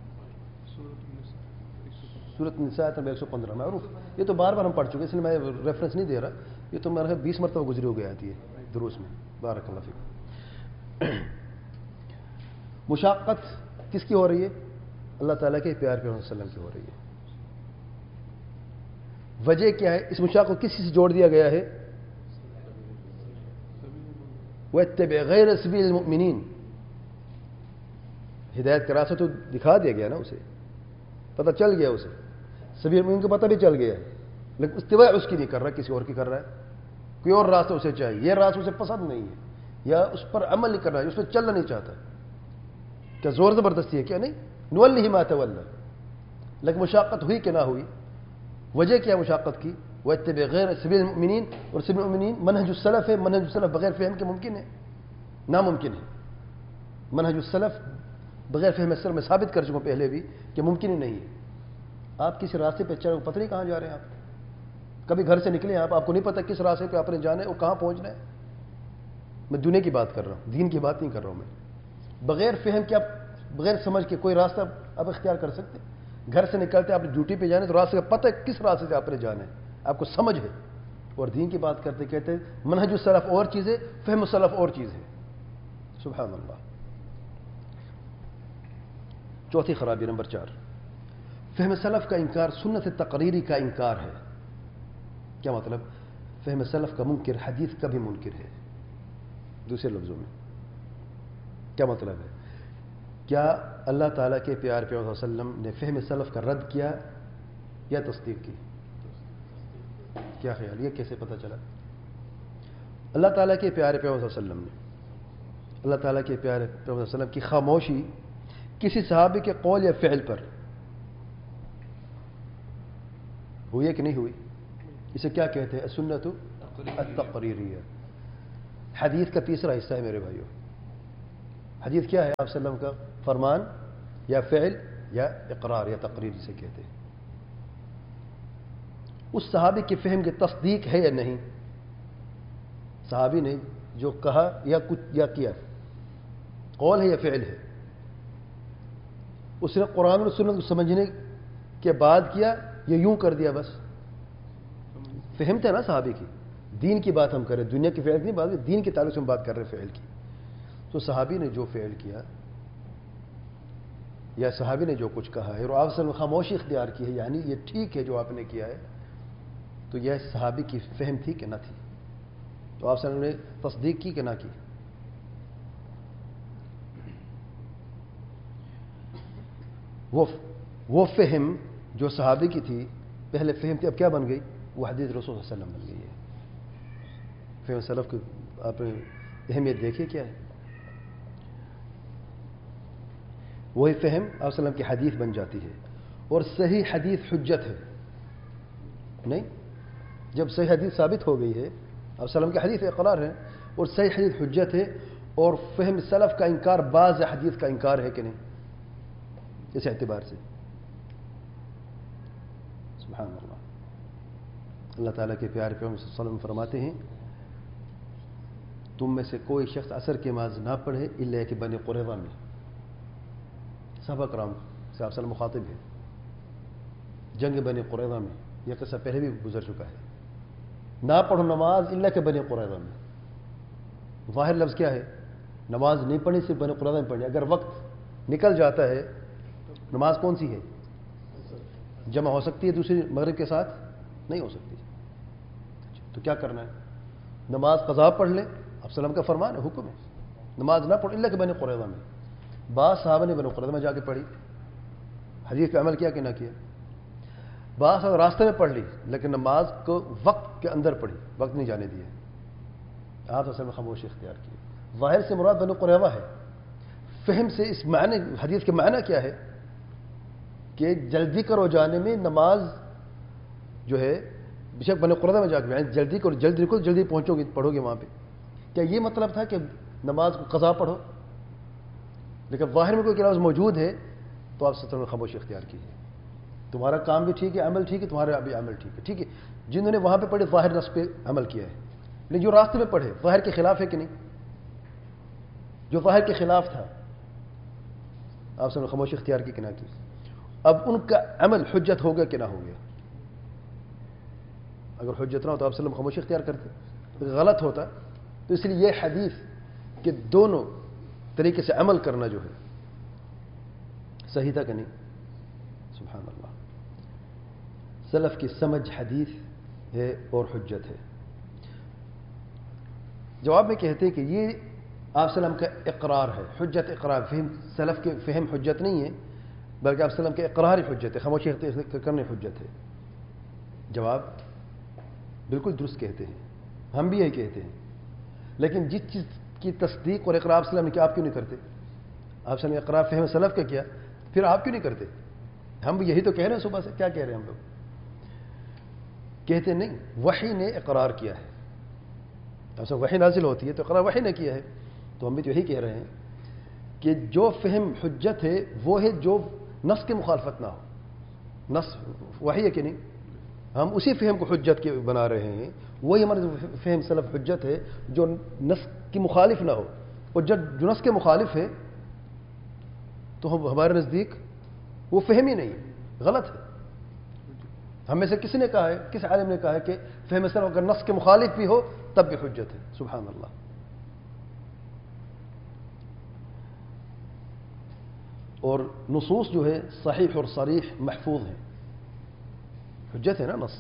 سورۃ النساء نمبر ایک سو پندرہ معروف، یہ تو بار بار ہم پڑھ چکے اس لیے میں ریفرنس نہیں دے رہا، یہ تو میرے بیس مرتبہ گزری ہو گئی آتی ہے دروس میں۔ بارک اللہ فیکم۔ مشاقت کس کی ہو رہی ہے؟ اللہ تعالیٰ کے پیار پیغمبر صلی اللہ علیہ وسلم کی ہو رہی ہے۔ وجہ کیا ہے؟ اس مشاقت کو کس سے جوڑ دیا گیا ہے؟ وَاتَّبِعْ غَيْرَ سَبِيلِ الْمُؤْمِنِينَ، ہدایت کا راستہ تو دکھا دیا گیا نا، اسے پتہ چل گیا، اسے سبیل المؤمنین کو پتہ بھی چل گیا، لیکن اتباع اس کی نہیں کر رہا، کسی اور کی کر رہا ہے، کوئی اور راستہ اسے چاہیے، یہ راستہ اسے پسند نہیں ہے، یا اس پر عمل نہیں کر رہا ہے، اس پر چلنا نہیں چاہتا۔ کیا زور زبردستی ہے؟ کیا نہیں، نولی ما تولی۔ لیکن مشاقت ہوئی کہ نہ ہوئی؟ وجہ کیا مشاقت کی؟ واتبع غیر سبیل المؤمنین، اور سبیل المؤمنین منہج السلف ہے، منہج السلف بغیر فہم کے ممکن ہے؟ ناممکن ہے۔ منہج السلف بغیر فہم السلف میں ثابت کر چکا پہلے بھی کہ ممکن ہی نہیں ہے۔ آپ کسی راستے پہ چل، پتہ نہیں کہاں جا رہے ہیں آپ، کبھی گھر سے نکلے آپ، آپ کو نہیں پتہ کس راستے پہ آپ نے جانا ہے اور کہاں پہنچنا ہے۔ میں دنیا کی بات کر رہا ہوں، دین کی بات نہیں کر رہا ہوں میں۔ بغیر فہم کے آپ، بغیر سمجھ کے کوئی راستہ آپ اختیار کر سکتے؟ گھر سے نکلتے آپ نے ڈیوٹی پہ جانا ہے تو راستے کا پتہ ہے کس راستے سے آپ نے جانا ہے، آپ کو سمجھ ہے۔ اور دین کی بات کرتے کہتے ہیں منہج السلف اور چیز ہے، فہم السلف اور چیز ہے۔ سبحان اللہ۔ چوتھی خرابی نمبر چار، فہم سلف کا انکار سنت تقریری کا انکار ہے۔ کیا مطلب؟ فہم سلف کا منکر حدیث کا بھی منکر ہے۔ دوسرے لفظوں میں کیا مطلب ہے؟ کیا اللہ تعالیٰ کے پیار پیغمبر صلی اللہ علیہ وسلم نے فہم سلف کا رد کیا یا تصدیق کی؟ کیا خیال، یہ کیسے پتہ چلا؟ اللہ تعالیٰ کے پیارے پیغمبر صلی اللہ علیہ وسلم نے، اللہ تعالیٰ کے پیارے پیغمبر صلی اللہ علیہ وسلم کی خاموشی کسی صحابی کے قول یا فعل پر ہوئی ہے کہ نہیں ہوئی؟ اسے کیا کہتے ہیں؟ سنت التقریریہ۔ حدیث کا تیسرا حصہ ہے میرے بھائیوں، حدیث کیا ہے؟ آپ صلی اللہ علیہ وسلم کا فرمان یا فعل یا اقرار یا تقریر جسے کہتے ہیں. اس صحابی کے فہم کی تصدیق ہے یا نہیں؟ صحابی نے جو کہا یا کچھ یا کیا، قول ہے یا فعل ہے، اس نے قرآن اور سنت کو سمجھنے کے بعد کیا یا یوں کر دیا بس؟ فہم تھا نا صحابی کی. دین کی بات ہم کریں، دنیا کی فعل کی نہیں، بات دین کے تعلق سے ہم بات کر رہے ہیں فعل کی. تو صحابی نے جو فعل کیا یا صحابی نے جو کچھ کہا ہے اور آپ نے خاموشی اختیار کی ہے، یعنی یہ ٹھیک ہے جو آپ نے کیا ہے، تو یہ صحابی کی فہم تھی کہ نہ تھی؟ تو آپ نے تصدیق کی کہ نہ کی؟ وہ وہ فہم جو صحابی کی تھی، پہلے فہم تھی، اب کیا بن گئی؟ وہ حدیث رسول صلی اللہ علیہ وسلم بن گئی ہے. فہم سلف کی آپ نے اہمیت دیکھیے کیا ہے. وہی فہم آپ صلی اللہ علیہ وسلم کی حدیث بن جاتی ہے، اور صحیح حدیث حجت ہے. نہیں، جب صحیح حدیث ثابت ہو گئی ہے، آپ صلی اللہ علیہ وسلم کی حدیث اقرار ہے اور صحیح حدیث حجت ہے، اور فہم سلف کا انکار بعض حدیث کا انکار ہے کہ نہیں؟ اس اعتبار سے سبحان اللہ. اللہ تعالیٰ کے پیارے پیغمبر صلی اللہ علیہ وسلم فرماتے ہیں، تم میں سے کوئی شخص عصر کی نماز نہ پڑھے الا کہ بنی قریظہ میں. صحابہ کرام سے آپ صلی اللہ علیہ وسلم مخاطب ہے. جنگ بنی قریظہ میں یہ قصہ پہلے بھی گزر چکا ہے. نہ پڑھو نماز الا کہ بنی قریظہ میں. ظاہر لفظ کیا ہے؟ نماز نہیں پڑھنی، صرف بنی قریظہ میں پڑھنی. اگر وقت نکل جاتا ہے، نماز کون سی ہے؟ جمع ہو سکتی ہے دوسری مغرب کے ساتھ؟ نہیں ہو سکتی. تو کیا کرنا ہے؟ نماز قضا پڑھ لیں. اب سلام کا فرمان ہے، حکم ہے، نماز نہ پڑھ الا کہ بنی قریظہ میں. بعض صحابہ نے بنی قریظہ میں جا کے پڑھی، حدیث پہ عمل کیا کہ نہ کیا؟ بعض صحابہ راستے میں پڑھ لی، لیکن نماز کو وقت کے اندر پڑھی، وقت نہیں جانے دیا. آپ اصل میں خاموشی اختیار کی. ظاہر سے مراد بنی قریظہ ہے. فہم سے اس معنی حدیث کے معنی کیا ہے کہ جلدی کرو جانے میں نماز جو ہے بے شک بنی قریظہ میں جا کے جلدی کرو، جلدی رکو، جلدی پہنچو گے، پڑھو گے وہاں پہ. کیا یہ مطلب تھا کہ نماز کو قضا پڑھو؟ لیکن ظاہر میں کوئی لفظ موجود ہے تو آپ سطر میں خاموشی اختیار کیجیے. تمہارا کام بھی ٹھیک ہے، عمل ٹھیک ہے، تمہارا بھی عمل ٹھیک ہے. ٹھیک ہے، جنہوں نے وہاں پہ پڑھے ظاہر نص پہ عمل کیا ہے، لیکن جو راستے میں پڑھے ظاہر کے خلاف ہے کہ نہیں؟ جو ظاہر کے خلاف تھا آپ سب نے خاموشی اختیار کی کہ نہ کی؟ اب ان کا عمل حجت ہو گیا کہ نہ ہو گیا؟ اگر حجت نہ ہو تو آپ صلی اللہ علیہ وسلم خاموشی اختیار کرتے. غلط ہوتا. تو اس لیے یہ حدیث کہ دونوں طریقے سے عمل کرنا جو ہے صحیح تھا کہ نہیں؟ سبحان اللہ. سلف کی سمجھ حدیث ہے اور حجت ہے. جواب میں کہتے ہیں کہ یہ آپ صلی اللہ علیہ وسلم کا اقرار ہے، حجت اقرار. فہم سلف کے فہم حجت نہیں ہے، بلکہ آپ صلی اللہ علیہ وسلم کے اقرار ہی حجت ہے، خاموشی کرنے حجت ہے. جواب بالکل درست کہتے ہیں، ہم بھی یہی کہتے ہیں. لیکن جس چیز کی تصدیق اور اقرار آپ صلی اللہ علیہ وسلم نے کیا، آپ کیوں نہیں کرتے؟ آپ صلی اللہ علیہ وسلم نے اقرار فہم سلف کا کیا، پھر آپ کیوں نہیں کرتے؟ ہم یہی تو کہہ رہے ہیں صبح سے. کیا کہہ رہے ہیں ہم لوگ؟ کہتے نہیں، وحی نے اقرار کیا ہے. ایسا وحی نازل ہوتی ہے تو اقرار وحی نے کیا ہے. تو ہم بھی تو یہی کہہ رہے ہیں کہ جو فہم حجت ہے وہ ہے جو نص کی مخالفت نہ ہو. نص وحی ہے کہ نہیں؟ ہم اسی فہم کو حجت کے بنا رہے ہیں. وہی ہمارا فہم سلف حجت ہے جو نص کی مخالف نہ ہو. اور جب جو نص کے مخالف ہے تو ہمارے نزدیک وہ فہم ہی نہیں ہے، غلط ہے. ہم میں سے کسی نے کہا ہے، کس عالم نے کہا ہے کہ فہم سلف اگر نص کے مخالف بھی ہو تب بھی حجت ہے؟ سبحان اللہ. اور نصوص جو ہے صحیح اور صریح محفوظ ہیں، حجت ہے نا نص.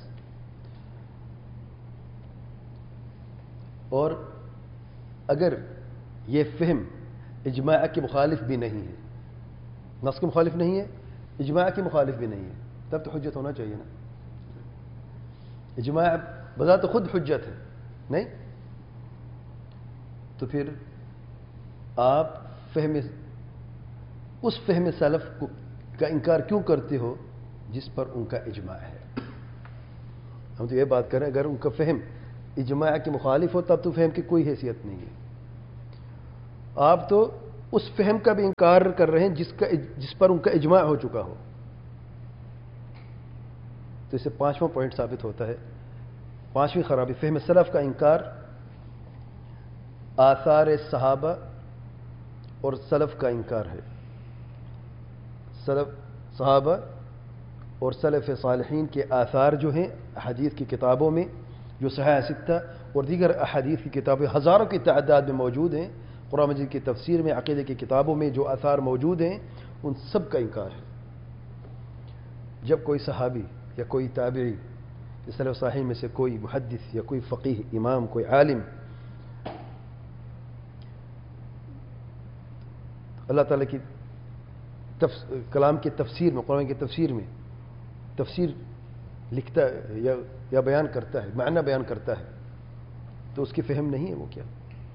اور اگر یہ فہم اجماع کی مخالف بھی نہیں ہے، نص کی مخالف نہیں ہے، اجماع کی مخالف بھی نہیں ہے، تب تو حجت ہونا چاہیے نا. اجماع بذات خود حجت ہے نہیں؟ تو پھر آپ فہم اس فہم سلف کو کا انکار کیوں کرتے ہو جس پر ان کا اجماع ہے؟ ہم تو یہ بات کریں اگر ان کا فہم اجماع کے مخالف ہو تب تو فہم کی کوئی حیثیت نہیں ہے. آپ تو اس فہم کا بھی انکار کر رہے ہیں جس کا جس پر ان کا اجماع ہو چکا ہو. تو اس سے پانچواں پوائنٹ ثابت ہوتا ہے، پانچویں خرابی فہم سلف کا انکار آثار صحابہ اور سلف کا انکار ہے. سلف صحابہ اور سلف صالحین کے آثار جو ہیں احادیث کی کتابوں میں، جو صحیح ستہ اور دیگر احادیث کی کتابیں ہزاروں کی تعداد میں موجود ہیں، قرآن مجید کی تفسیر میں، عقیدے کی کتابوں میں جو آثار موجود ہیں، ان سب کا انکار ہے. جب کوئی صحابی یا کوئی تابعی، سلف صالحین میں سے کوئی محدث یا کوئی فقیہ امام، کوئی عالم اللہ تعالیٰ کی تفس... کلام کی تفسیر میں، قرآن کی تفسیر میں تفسیر لکھتا ہے یا یا بیان کرتا ہے، معنی بیان کرتا ہے، تو اس کی فہم نہیں ہے وہ کیا؟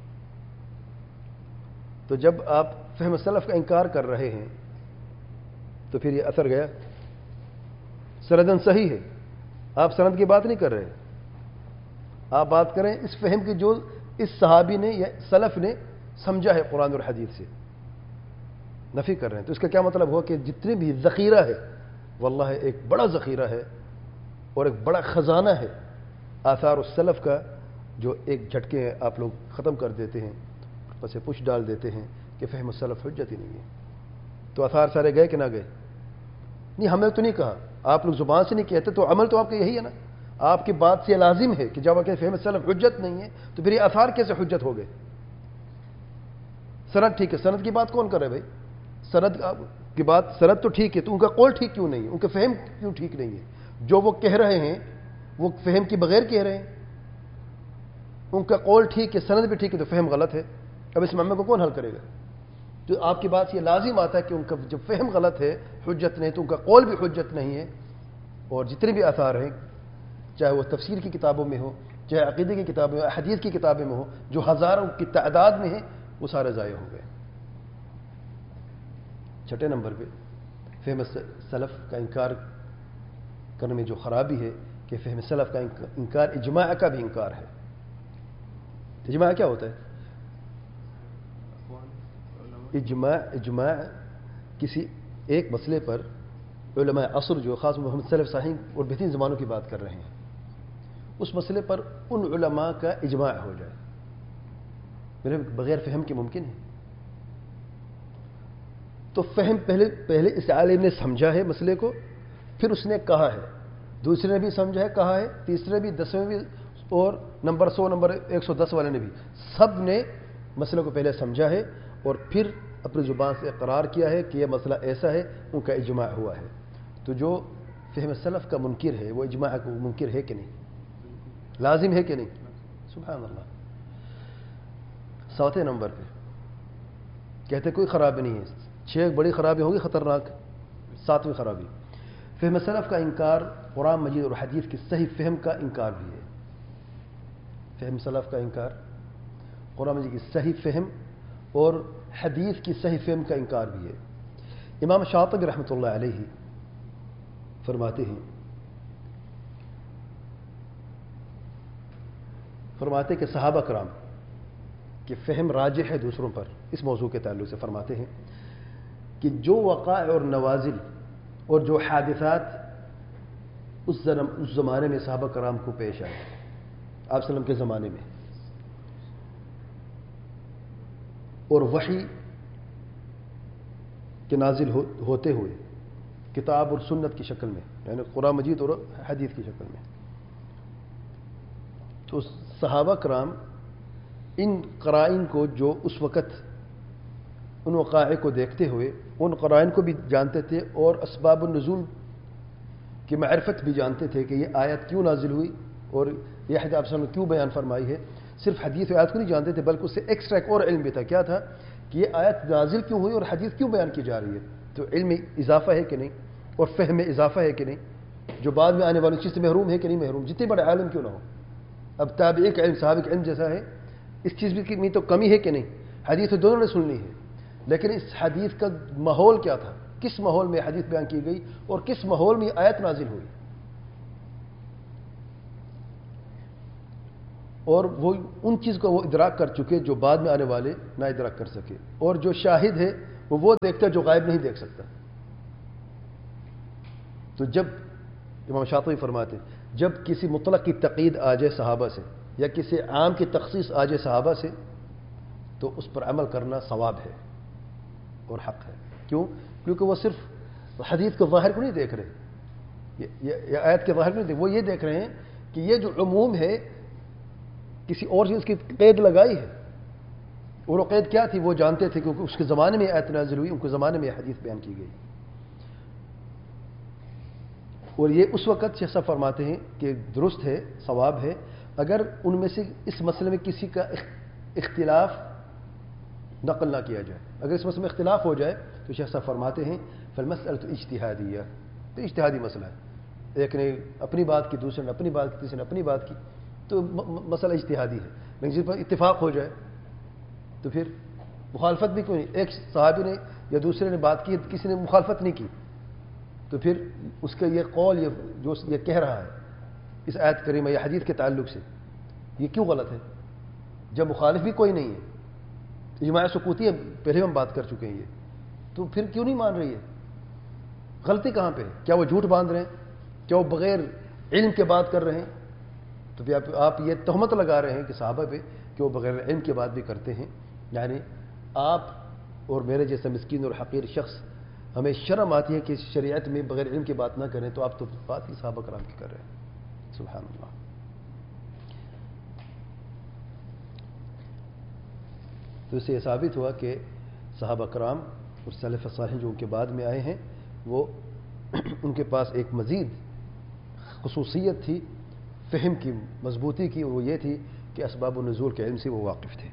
تو جب آپ فہم سلف کا انکار کر رہے ہیں تو پھر یہ اثر گیا. سندن صحیح ہے، آپ سند کی بات نہیں کر رہے، آپ بات کریں اس فہم کی جو اس صحابی نے یا سلف نے سمجھا ہے قرآن اور حدیث سے، نفی کر رہے ہیں. تو اس کا کیا مطلب ہوا کہ جتنے بھی ذخیرہ ہے، واللہ ایک بڑا ذخیرہ ہے اور ایک بڑا خزانہ ہے آثار السلف کا، جو ایک جھٹکے آپ لوگ ختم کر دیتے ہیں، پس پش ڈال دیتے ہیں کہ فہم السلف حجت ہی نہیں ہے. تو آثار سارے گئے کہ نہ گئے؟ نہیں، ہمیں تو نہیں کہا، آپ لوگ زبان سے نہیں کہتے، تو عمل تو آپ کا یہی ہے نا. آپ کی بات سے لازم ہے کہ جب آپ کہتے فہم السلف حجت نہیں ہے تو پھر یہ آثار کیسے حجت ہو گئے؟ سند ٹھیک ہے، سند کی بات کون کر رہے بھائی؟ سند کی بات، سند تو ٹھیک ہے، تو ان کا قول ٹھیک کیوں نہیں ہے؟ ان کا فہم کیوں ٹھیک نہیں ہے؟ جو وہ کہہ رہے ہیں وہ فہم کے بغیر کہہ رہے ہیں. ان کا قول ٹھیک ہے، سند بھی ٹھیک ہے، تو فہم غلط ہے. اب اس معاملے کو کون حل کرے گا؟ تو آپ کی بات یہ لازم آتا ہے کہ ان کا جب فہم غلط ہے، حجت نہیں، تو ان کا قول بھی حجت نہیں ہے. اور جتنے بھی آثار ہیں، چاہے وہ تفسیر کی کتابوں میں ہو، چاہے عقیدے کی کتابیں میں، حدیث کی کتابیں میں ہو، جو ہزاروں کی تعداد میں ہیں، وہ سارے ضائع ہو گئے. چھٹے نمبر پہ فہم سلف کا انکار کرنے میں جو خرابی ہے کہ فہم سلف کا انکار اجماع کا بھی انکار ہے. اجماع کیا ہوتا ہے؟ اجماع اجماع کسی ایک مسئلے پر علماء عصر، جو خاص محمد سلف صالحین اور بہترین زمانوں کی بات کر رہے ہیں، اس مسئلے پر ان علماء کا اجماع ہو جائے، میرے بغیر فہم کے ممکن ہے؟ تو فہم پہلے پہلے اس عالم نے سمجھا ہے مسئلے کو، پھر اس نے کہا ہے، دوسرے نے بھی سمجھا ہے، کہا ہے، تیسرے بھی، دسویں بھی، اور نمبر سو نمبر ایک سو دس والے نے بھی، سب نے مسئلے کو پہلے سمجھا ہے اور پھر اپنی زبان سے اقرار کیا ہے کہ یہ مسئلہ ایسا ہے، ان کا اجماع ہوا ہے. تو جو فہم سلف کا منکر ہے وہ اجماع کو منکر ہے کہ نہیں؟ لازم ہے کہ نہیں؟ سبحان اللہ. چوتھے نمبر پہ کہتے کوئی خرابی نہیں ہے، چھ بڑی خرابی ہوگی خطرناک. ساتویں خرابی فہم سلف کا انکار قرآن مجید اور حدیث کی صحیح فہم کا انکار بھی ہے. فہم سلف کا انکار قرآن مجید کی صحیح فہم اور حدیث کی صحیح فہم کا انکار بھی ہے. امام شاطبی رحمۃ اللہ علیہ فرماتے ہیں فرماتے کہ صحابہ کرام کہ فہم راجح ہے دوسروں پر. اس موضوع کے تعلق سے فرماتے ہیں کہ جو وقائع اور نوازل اور جو حادثات اس زمانے میں صحابہ کرام کو پیش آئے، آپ وسلم کے زمانے میں، اور وحی کے نازل ہو, ہوتے ہوئے کتاب اور سنت کی شکل میں، یعنی قرآن مجید اور حدیث کی شکل میں، تو صحابہ کرام ان قرائن کو، جو اس وقت ان وقائع کو دیکھتے ہوئے ان قرائن کو بھی جانتے تھے اور اسباب النزول کی معرفت بھی جانتے تھے کہ یہ آیت کیوں نازل ہوئی اور یہ حدیث آپ نے کیوں بیان فرمائی ہے. صرف حدیث و آیت کو نہیں جانتے تھے بلکہ اس سے ایکسٹرا ایک اور علم بھی تھا. کیا تھا؟ کہ یہ آیت نازل کیوں ہوئی اور حدیث کیوں بیان کی جا رہی ہے. تو علم میں اضافہ ہے کہ نہیں، اور فہم میں اضافہ ہے کہ نہیں، جو بعد میں آنے والی چیز سے محروم ہے کہ نہیں محروم، جتنے بڑے عالم کیوں نہ ہو. اب تابعی کا علم صحابہ کا علم جیسا ہے، اس چیز میں تو کمی ہے کہ نہیں. حدیث دونوں نے سننی ہے، لیکن اس حدیث کا ماحول کیا تھا، کس ماحول میں حدیث بیان کی گئی اور کس ماحول میں آیت نازل ہوئی. اور وہ ان چیز کو وہ ادراک کر چکے جو بعد میں آنے والے نہ ادراک کر سکے، اور جو شاہد ہے وہ وہ دیکھتا ہے جو غائب نہیں دیکھ سکتا۔ تو جب امام شاطبی فرماتے ہیں جب کسی مطلق کی تقید آ جائے صحابہ سے یا کسی عام کی تخصیص آ جائے صحابہ سے تو اس پر عمل کرنا ثواب ہے اور حق ہے۔ کیوں؟ کیونکہ وہ صرف حدیث کے ظاہر کو نہیں دیکھ رہے، یہ آیت کے ظاہر کو نہیں دیکھ، وہ یہ دیکھ رہے ہیں کہ یہ جو عموم ہے کسی اور چیز کی قید لگائی ہے، اور وہ قید کیا تھی وہ جانتے تھے، کیونکہ اس کے زمانے میں آیت نازل ہوئی، ان کے زمانے میں یہ حدیث بیان کی گئی۔ اور یہ اس وقت جیسا فرماتے ہیں کہ درست ہے، ثواب ہے، اگر ان میں سے اس مسئلے میں کسی کا اختلاف نقل نہ کیا جائے۔ اگر اس مسئلے میں اختلاف ہو جائے تو شیخ صاحب فرماتے ہیں فالمسألۃ اجتہادیہ، تو اجتہادی مسئلہ ہے، ایک نے اپنی بات کی، دوسرے نے اپنی بات کی، تیسرے نے اپنی بات کی، تو مسئلہ اجتہادی ہے، لیکن جس پر اتفاق ہو جائے تو پھر مخالفت بھی کیوں نہیں، ایک صحابی نے یا دوسرے نے بات کی، کسی نے مخالفت نہیں کی، تو پھر اس کا یہ قول یہ جو یہ کہہ رہا ہے اس آیت کریمہ یا حدیث کے تعلق سے یہ کیوں غلط ہے؟ جب مخالف بھی کوئی نہیں ہے، اجماع سکوتی ہے، پہلے ہم بات کر چکے ہیں، یہ تو پھر کیوں نہیں مان رہی ہے؟ غلطی کہاں پہ ہے؟ کیا وہ جھوٹ باندھ رہے ہیں؟ کیا وہ بغیر علم کے بات کر رہے ہیں؟ تو پھر آپ یہ تہمت لگا رہے ہیں کہ صحابہ پہ کہ وہ بغیر علم کے بات بھی کرتے ہیں، یعنی آپ اور میرے جیسا مسکین اور حقیر شخص ہمیں شرم آتی ہے کہ شریعت میں بغیر علم کی بات نہ کریں، تو آپ تو بات ہی صحابہ کرام کی کر رہے ہیں۔ سبحان اللہ۔ تو اس سے یہ ثابت ہوا کہ صحابہ کرام اور سلف صالح جو ان کے بعد میں آئے ہیں وہ ان کے پاس ایک مزید خصوصیت تھی فہم کی، مضبوطی کی، اور وہ یہ تھی کہ اسباب النزول کے علم سے وہ واقف تھے۔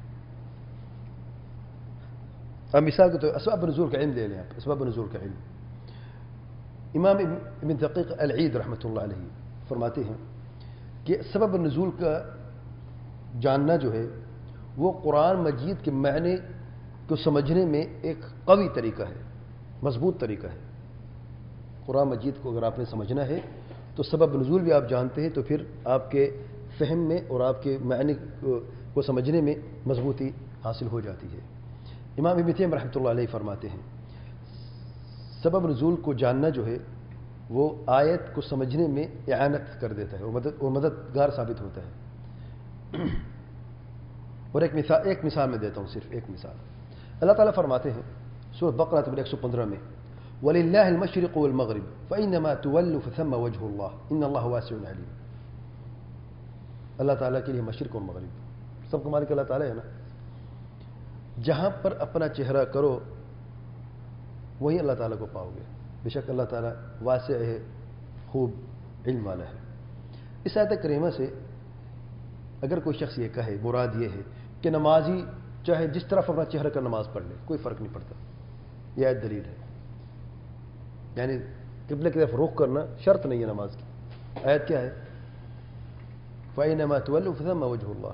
اب مثال کے طور اسباب النزول کا علم لے لیں آپ، اسباب النزول کا علم امام ابن دقیق العید رحمۃ اللہ علیہ فرماتے ہیں کہ سبب النزول کا جاننا جو ہے وہ قرآن مجید کے معنی کو سمجھنے میں ایک قوی طریقہ ہے، مضبوط طریقہ ہے۔ قرآن مجید کو اگر آپ نے سمجھنا ہے تو سبب نزول بھی آپ جانتے ہیں، تو پھر آپ کے فہم میں اور آپ کے معنی کو سمجھنے میں مضبوطی حاصل ہو جاتی ہے۔ امام ابن تیمیہ رحمۃ اللہ علیہ فرماتے ہیں سبب نزول کو جاننا جو ہے وہ آیت کو سمجھنے میں اعانت کر دیتا ہے اور مدد اور مددگار ثابت ہوتا ہے۔ اور ایک مثال ایک مثال میں دیتا ہوں، صرف ایک مثال۔ اللہ تعالیٰ فرماتے ہیں سورۃ بقرہ نمبر ایک سو پندرہ میں وَلِلَّهِ الْمَشْرِقُ وَالْمَغْرِبُ فَإِنَّمَا تُوَلُّوا فَثَمَّ وَجْهُ اللَّهِ إِنَّ اللَّهَ وَاسِعٌ عَلِيمٌ۔ اللہ تعالیٰ کے لیے مشرق اور مغرب، سب کو مالک اللہ تعالیٰ ہے نا، جہاں پر اپنا چہرہ کرو وہی اللہ تعالیٰ کو پاؤ گے۔ بے شک اللہ تعالیٰ واسع ہے، خوب علم والا ہے۔ اس آیت کریمہ سے اگر کوئی شخص یہ کہے مراد یہ ہے کہ نمازی چاہے جس طرف اپنا چہرہ کر نماز پڑھ لے کوئی فرق نہیں پڑتا، یہ آیت دلیل ہے، یعنی قبلے کی طرف رخ کرنا شرط نہیں ہے نماز کی۔ آیت کیا ہے؟ فَإِنَّمَا تُوَلُّوا فَثَمَّ وَجْهُ اللَّهِ۔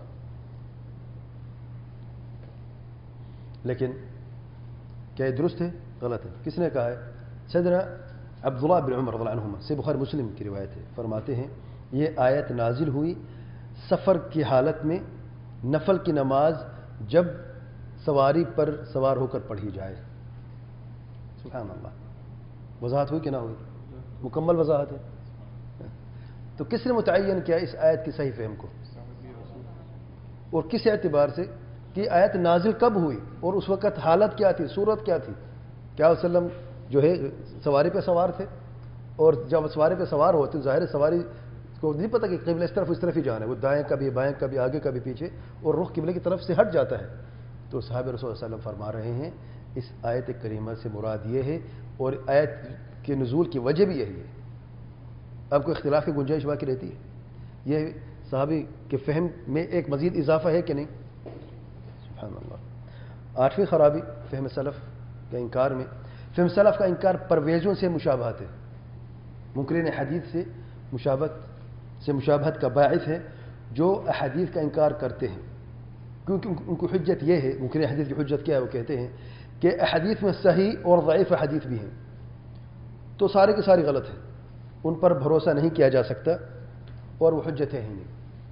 لیکن کیا یہ درست ہے؟ غلط ہے۔ کس نے کہا ہے؟ سیدنا عبداللہ بن عمر رضی اللہ عنہما سے بخاری مسلم کی روایت ہے، فرماتے ہیں یہ آیت نازل ہوئی سفر کی حالت میں نفل کی نماز جب سواری پر سوار ہو کر پڑھی جائے۔ سبحان اللہ، وضاحت ہوئی کہ نہ ہوئی؟ مکمل وضاحت ہے۔ تو کس نے متعین کیا اس آیت کی صحیح فہم کو، اور کس اعتبار سے کہ آیت نازل کب ہوئی اور اس وقت حالت کیا تھی، صورت کیا تھی؟ کیا وسلم جو ہے سواری پہ سوار تھے، اور جب سواری پہ سوار ہوتے ظاہر سواری کو نہیں پتہ کہ قبلہ اس طرف اس طرف ہی جانا ہے، وہ دائیں کبھی بائیں کبھی آگے کبھی پیچھے، اور رخ قبلے کی طرف سے ہٹ جاتا ہے۔ تو صحابہ رسول اللہ علیہ وسلم فرما رہے ہیں اس آیت کریمہ سے مراد یہ ہے، اور آیت کے نزول کی وجہ بھی یہی ہے۔ اب کوئی اختلاف کی گنجائش باقی رہتی ہے؟ یہ صحابی کے فہم میں ایک مزید اضافہ ہے کہ نہیں؟ سبحان اللہ۔ آٹھویں خرابی فہم سلف کا انکار میں، فہم سلف کا انکار پرویزوں سے مشابہت ہے، منکرین حدیث سے مشابہت سے مشابہت کا باعث ہے جو احادیث کا انکار کرتے ہیں، کیونکہ ان کی حجت یہ ہے، منکرین حدیث کی حجت کیا ہے؟ وہ کہتے ہیں کہ احادیث میں صحیح اور ضعیف احادیث بھی ہیں، تو سارے کے سارے غلط ہیں، ان پر بھروسہ نہیں کیا جا سکتا اور وہ حجت ہے ہی نہیں۔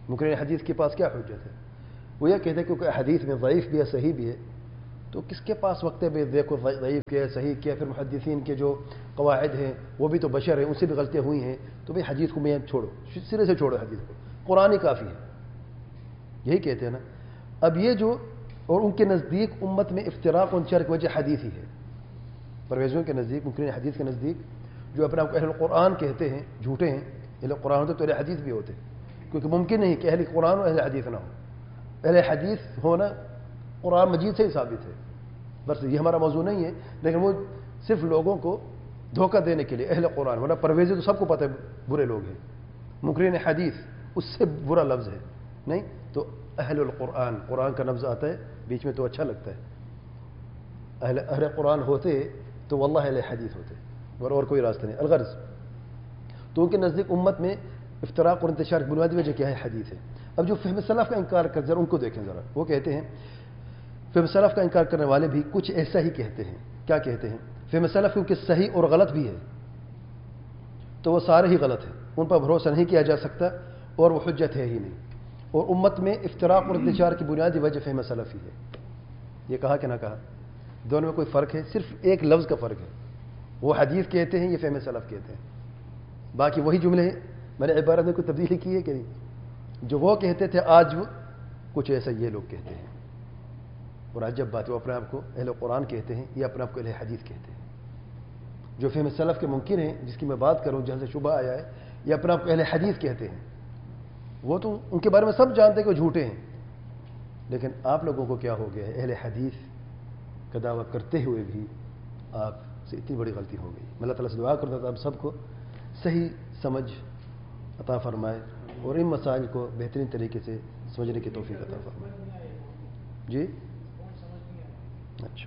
منکرین حدیث کے پاس کیا حجت ہے؟ وہ یہ کہتے ہیں کیونکہ حدیث میں ضعیف بھی ہے صحیح بھی ہے، تو کس کے پاس وقت ہے بھائی دیکھو ضعیف کیا ہے صحیح کیا ہے، پھر محدثین کے جو قواعد ہیں وہ بھی تو بشر ہیں، ان سے بھی غلطیاں ہوئی ہیں، تو بھائی حدیث کو میں چھوڑو، سرے سے چھوڑو حدیث کو، قرآن ہی کافی ہے، یہی کہتے ہیں نا۔ اب یہ جو اور ان کے نزدیک امت میں افتراق و انتشار کی وجہ حدیث ہی ہے، پرویزوں کے نزدیک، منکرین حدیث کے نزدیک جو اپنے آپ کو اہل قرآن کہتے ہیں جھوٹے ہیں، اہل قرآن ہوتے تو اہل حدیث بھی ہوتے، کیونکہ ممکن نہیں کہ اہل قرآن اور اہل حدیث نہ ہو، اہل حدیث ہونا قرآن مجید سے ہی ثابت ہے، بس یہ ہمارا موضوع نہیں ہے، لیکن وہ صرف لوگوں کو دھوکہ دینے کے لیے اہل قرآن، ورنہ پرویزی تو سب کو پتہ ہے برے لوگ ہیں، منکرین حدیث اس سے برا لفظ ہے نہیں، تو اہل القرآن، قرآن کا لفظ آتا ہے بیچ میں تو اچھا لگتا ہے، اہل اہل قرآن ہوتے تو واللہ اہل حدیث ہوتے، اور اور کوئی راستہ نہیں۔ الغرض تو ان کے نزدیک امت میں افتراق اور انتشار کی بنیادی وجہ کیا ہے؟ حدیث ہے۔ اب جو فہم سلف کا انکار کر ذرا ان کو دیکھیں ذرا، وہ کہتے ہیں فہم سلف کا انکار کرنے والے بھی کچھ ایسا ہی کہتے ہیں، کیا کہتے ہیں؟ فہم سلف کیونکہ صحیح اور غلط بھی ہے تو وہ سارے ہی غلط ہیں، ان پر بھروسہ نہیں کیا جا سکتا اور وہ حجت ہے ہی نہیں، اور امت میں افتراق اور انتشار کی بنیادی وجہ فہم سلف ہی ہے۔ یہ کہا کہ نہ کہا؟ دونوں میں کوئی فرق ہے؟ صرف ایک لفظ کا فرق ہے، وہ حدیث کہتے ہیں، یہ فہم سلف کہتے ہیں، باقی وہی جملے ہیں۔ میں نے عبارت میں کوئی تبدیلی کی ہے کہ نہیں؟ جو وہ کہتے تھے آج وہ کچھ ایسا یہ لوگ کہتے ہیں، اور عجب بات ہے وہ اپنے آپ کو اہل قرآن کہتے ہیں یا اپنے آپ کو اہل حدیث کہتے ہیں۔ جو فہم سلف کے ممکن ہیں، جس کی میں بات کروں جہاں سے شبہ آیا ہے، یا اپنے آپ کو اہل حدیث کہتے ہیں، وہ تو ان کے بارے میں سب جانتے ہیں کہ وہ جھوٹے ہیں، لیکن آپ لوگوں کو کیا ہو گیا ہے؟ اہل حدیث کا دعویٰ کرتے ہوئے بھی آپ سے اتنی بڑی غلطی ہو گئی۔ میں اللہ تعالیٰ سے دعا کرتا تھا آپ سب کو صحیح سمجھ عطا فرمائے اور ان مسائل کو بہترین طریقے سے سمجھنے کی توفیق عطا فرمائے۔ جی اچھا،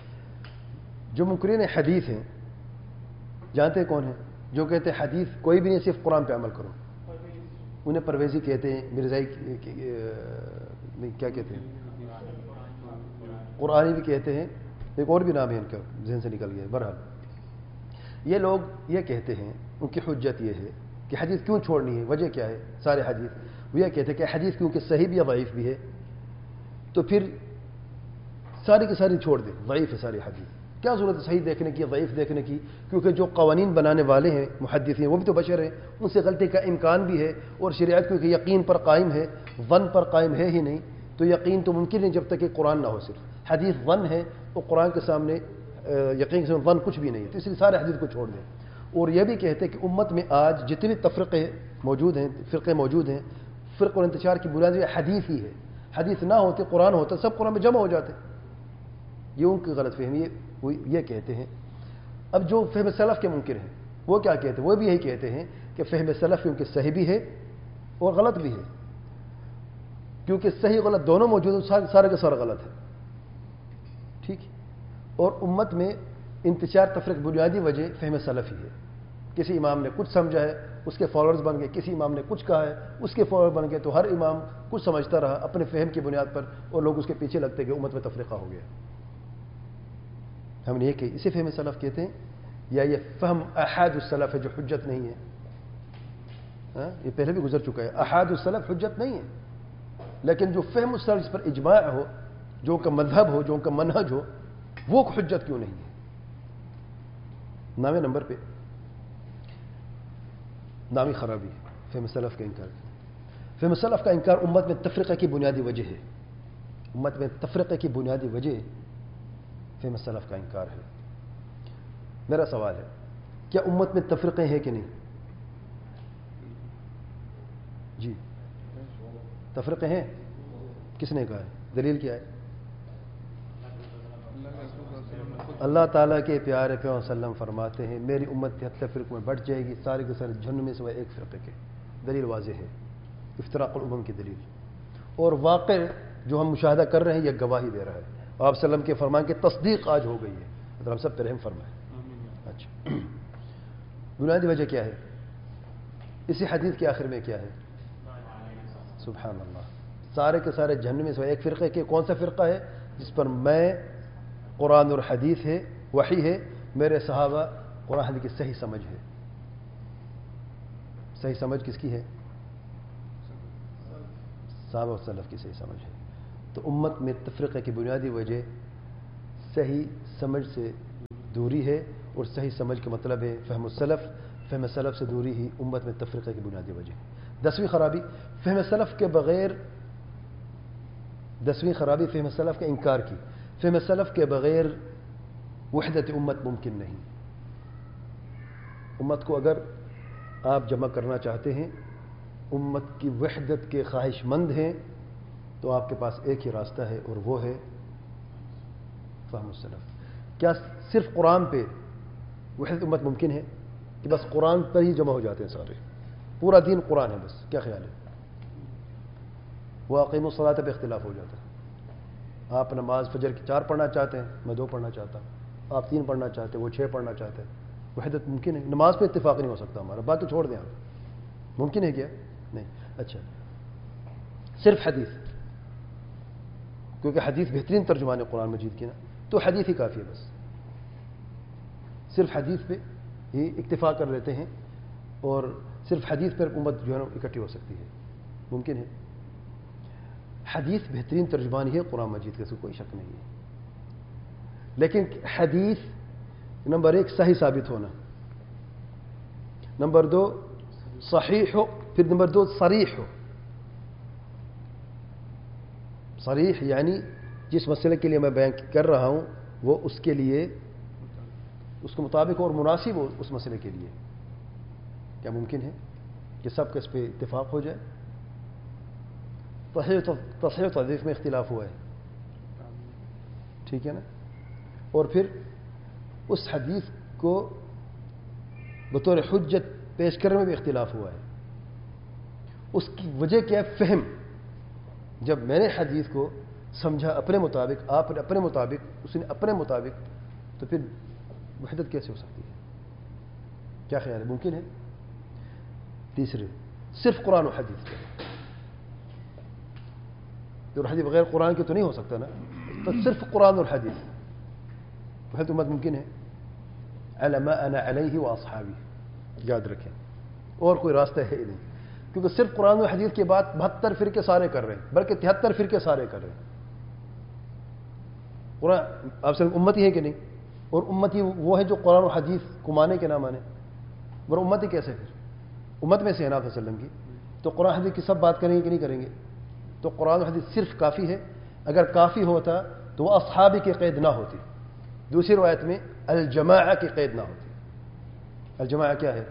جو منکرین حدیث ہیں جانتے ہیں کون ہیں؟ جو کہتے ہیں حدیث کوئی بھی نہیں، صرف قرآن پہ عمل کرو، انہیں پرویزی کہتے ہیں، مرزائی کیا کہتے ہیں، قرآنی بھی کہتے ہیں، ایک اور بھی نام ہے ان کا ذہن سے نکل گیا۔ بہرحال یہ لوگ یہ کہتے ہیں، ان کی حجت یہ ہے کہ حدیث کیوں چھوڑنی ہے، وجہ کیا ہے سارے حدیث؟ وہ یہ کہتے ہیں کہ حدیث کیونکہ صحیح بھی ہے ضعیف بھی ہے تو پھر ساری کی ساری چھوڑ دیں، ضعیف ہے ساری حدیث، کیا ضرورت ہے صحیح دیکھنے کی ضعیف دیکھنے کی؟ کیونکہ جو قوانین بنانے والے ہیں محدثین وہ بھی تو بشر ہیں، ان سے غلطی کا امکان بھی ہے، اور شریعت کیونکہ یقین پر قائم ہے، ظن پر قائم ہے ہی نہیں، تو یقین تو ممکن نہیں جب تک کہ قرآن نہ ہو، صرف حدیث ظن ہے، اور قرآن کے سامنے یقین سے ظن کچھ بھی نہیں ہے، تو اس لیے سارے حدیث کو چھوڑ دیں۔ اور یہ بھی کہتے ہیں کہ امت میں آج جتنے تفرقے موجود ہیں، فرقے موجود ہیں، فرق اور انتشار کی بنیاد حدیث ہی ہے، حدیث نہ ہوتے قرآن ہوتا سب قرآن میں جمع ہو جاتے، یہ ان کی غلط فہمی ہے، وہ یہ کہتے ہیں۔ اب جو فہم سلف کے منکر ہیں وہ کیا کہتے ہیں؟ وہ بھی یہی کہتے ہیں کہ فہم سلف کیونکہ صحیح بھی ہے اور غلط بھی ہے، کیونکہ صحیح غلط دونوں موجود ہیں، سارے کا سارا غلط ہے، ٹھیک ہے۔ اور امت میں انتشار تفریق بنیادی وجہ فہم سلف ہی ہے، کسی امام نے کچھ سمجھا ہے اس کے فالوورز بن گئے، کسی امام نے کچھ کہا ہے اس کے فالوور بن گئے، تو ہر امام کچھ سمجھتا رہا اپنے فہم کی بنیاد پر، اور لوگ اس کے پیچھے لگتے کہ امت میں تفریقہ ہو گیا۔ ہم نے یہ کہ اسے فہم سلف کہتے ہیں، یا یہ فہم احاد السلف ہے جو حجت نہیں ہے؟ ہاں یہ پہلے بھی گزر چکا ہے، احاد السلف حجت نہیں ہے، لیکن جو فہم السلف جس پر اجماع ہو، جو ان کا مذہب ہو، جو ان کا منہج ہو، وہ حجت کیوں نہیں ہے؟ نامی نمبر پہ نامی خرابی، فہم سلف کا انکار۔ فہم سلف کا انکار امت میں تفرقہ کی بنیادی وجہ ہے، امت میں تفرقہ کی بنیادی وجہ فہم سلف کا انکار ہے۔ میرا سوال ہے کیا امت میں تفرقے ہیں کہ نہیں؟ جی تفرقے ہیں، کس نے کہا ہے؟ دلیل کیا ہے؟ اللہ تعالیٰ کے پیارے پیغمبر صلی اللہ علیہ وسلم فرماتے ہیں میری امت تہتر فرقوں میں بٹ جائے گی، سارے کے سارے جہنم میں سوائے ایک فرقے کے۔ دلیل واضح ہے، افتراق الامم کی دلیل، اور واقع جو ہم مشاہدہ کر رہے ہیں یہ گواہی دے رہا ہے، آپ صلی اللہ علیہ وسلم کے فرمان کی تصدیق آج ہو گئی ہے، مطلب ہم سب پہ رحم فرمائے۔ اچھا بنیادی وجہ کیا ہے؟ اسی حدیث کے آخر میں کیا ہے؟ سبحان اللہ، سارے کے سارے جہنم میں سوائے ایک فرقے کے۔ کون سا فرقہ ہے؟ جس پر میں قرآن اور حدیث ہے، وحی ہے، میرے صحابہ قرآن حدیث کی صحیح سمجھ ہے۔ صحیح سمجھ کس کی ہے؟ صحابہ و سلف کی صحیح سمجھ ہے. تو امت میں تفرقے کی بنیادی وجہ صحیح سمجھ سے دوری ہے, اور صحیح سمجھ کا مطلب ہے فہم السلف. فہم سلف سے دوری ہی امت میں تفرقے کی بنیادی وجہ ہے. دسویں خرابی فہم سلف کے بغیر دسویں خرابی فہم سلف کا انکار کی. فہم سلف کے بغیر وحدت امت ممکن نہیں. امت کو اگر آپ جمع کرنا چاہتے ہیں, امت کی وحدت کے خواہش مند ہیں, تو آپ کے پاس ایک ہی راستہ ہے, اور وہ ہے فہم السلف. کیا صرف قرآن پہ وحدت امت ممکن ہے کہ بس قرآن پر ہی جمع ہو جاتے ہیں سارے, پورا دین قرآن ہے بس؟ کیا خیال ہے؟ واقعی الصلاۃ پہ اختلاف ہو جاتا ہے. آپ نماز فجر کی چار پڑھنا چاہتے ہیں, میں دو پڑھنا چاہتا ہوں. آپ تین پڑھنا چاہتے ہیں, وہ چھ پڑھنا چاہتے ہیں. وحدت ممکن ہے؟ نماز پہ اتفاق نہیں ہو سکتا ہمارا, بات تو چھوڑ دیں آپ. ممکن ہے کیا؟ نہیں. اچھا, صرف حدیث, کیونکہ حدیث بہترین ترجمان ہے قرآن مجید کی نا, تو حدیث ہی کافی ہے بس. صرف حدیث پہ ہی اکتفا کر لیتے ہیں, اور صرف حدیث پر امت جو ہے نا اکٹھی ہو سکتی ہے. ممکن ہے. حدیث بہترین ترجمانی ہے قرآن مجید کا, اس کوئی شک نہیں ہے. لیکن حدیث نمبر ایک صحیح ثابت ہونا, نمبر دو صحیح ہو, پھر نمبر دو صریح ہو. صریح یعنی جس مسئلے کے لیے میں بیان کر رہا ہوں وہ اس کے لیے اس کے مطابق اور مناسب ہو اس مسئلے کے لیے. کیا ممکن ہے کہ سب کا اس پہ اتفاق ہو جائے؟ تصحیح و تضعیف میں اختلاف ہوا ہے, ٹھیک ہے نا. اور پھر اس حدیث کو بطور حجت پیش کرنے میں بھی اختلاف ہوا ہے. اس کی وجہ کیا ہے؟ فہم. جب میں نے حدیث کو سمجھا اپنے مطابق, آپ نے اپنے مطابق, اس نے اپنے مطابق, تو پھر وحدت کیسے ہو سکتی ہے؟ کیا خیال ہے؟ ممکن ہے؟ تیسرے صرف قرآن و حدیث. اور حدیث بغیر قرآن کے تو نہیں ہو سکتا نا, تو صرف قرآن اور حدیث وحدت امت ممکن ہے. علی ما انا علیہ واصحابی, یاد رکھیں, اور کوئی راستہ ہے ہی نہیں. کیونکہ صرف قرآن و حدیث کے بعد بہتر فرقے سارے کر رہے ہیں, بلکہ تہتر فرقے سارے کر رہے ہیں. قرآن آپ سے امتی ہے کہ نہیں؟ اور امتی وہ ہے جو قرآن و حدیث کو مانے کہ نہ مانے. اور امتی کیسے پھر؟ امت میں سے ہے نا آپ صلی اللہ علیہ وسلم کی, تو قرآن حدیث کی سب بات کریں گے کہ نہیں کریں گے؟ تو قرآن و حدیث صرف کافی ہے. اگر کافی ہوتا تو وہ اصحابی کی قید نہ ہوتی. دوسری روایت میں الجماعہ کی قید نہ ہوتی. الجماعہ کیا ہے؟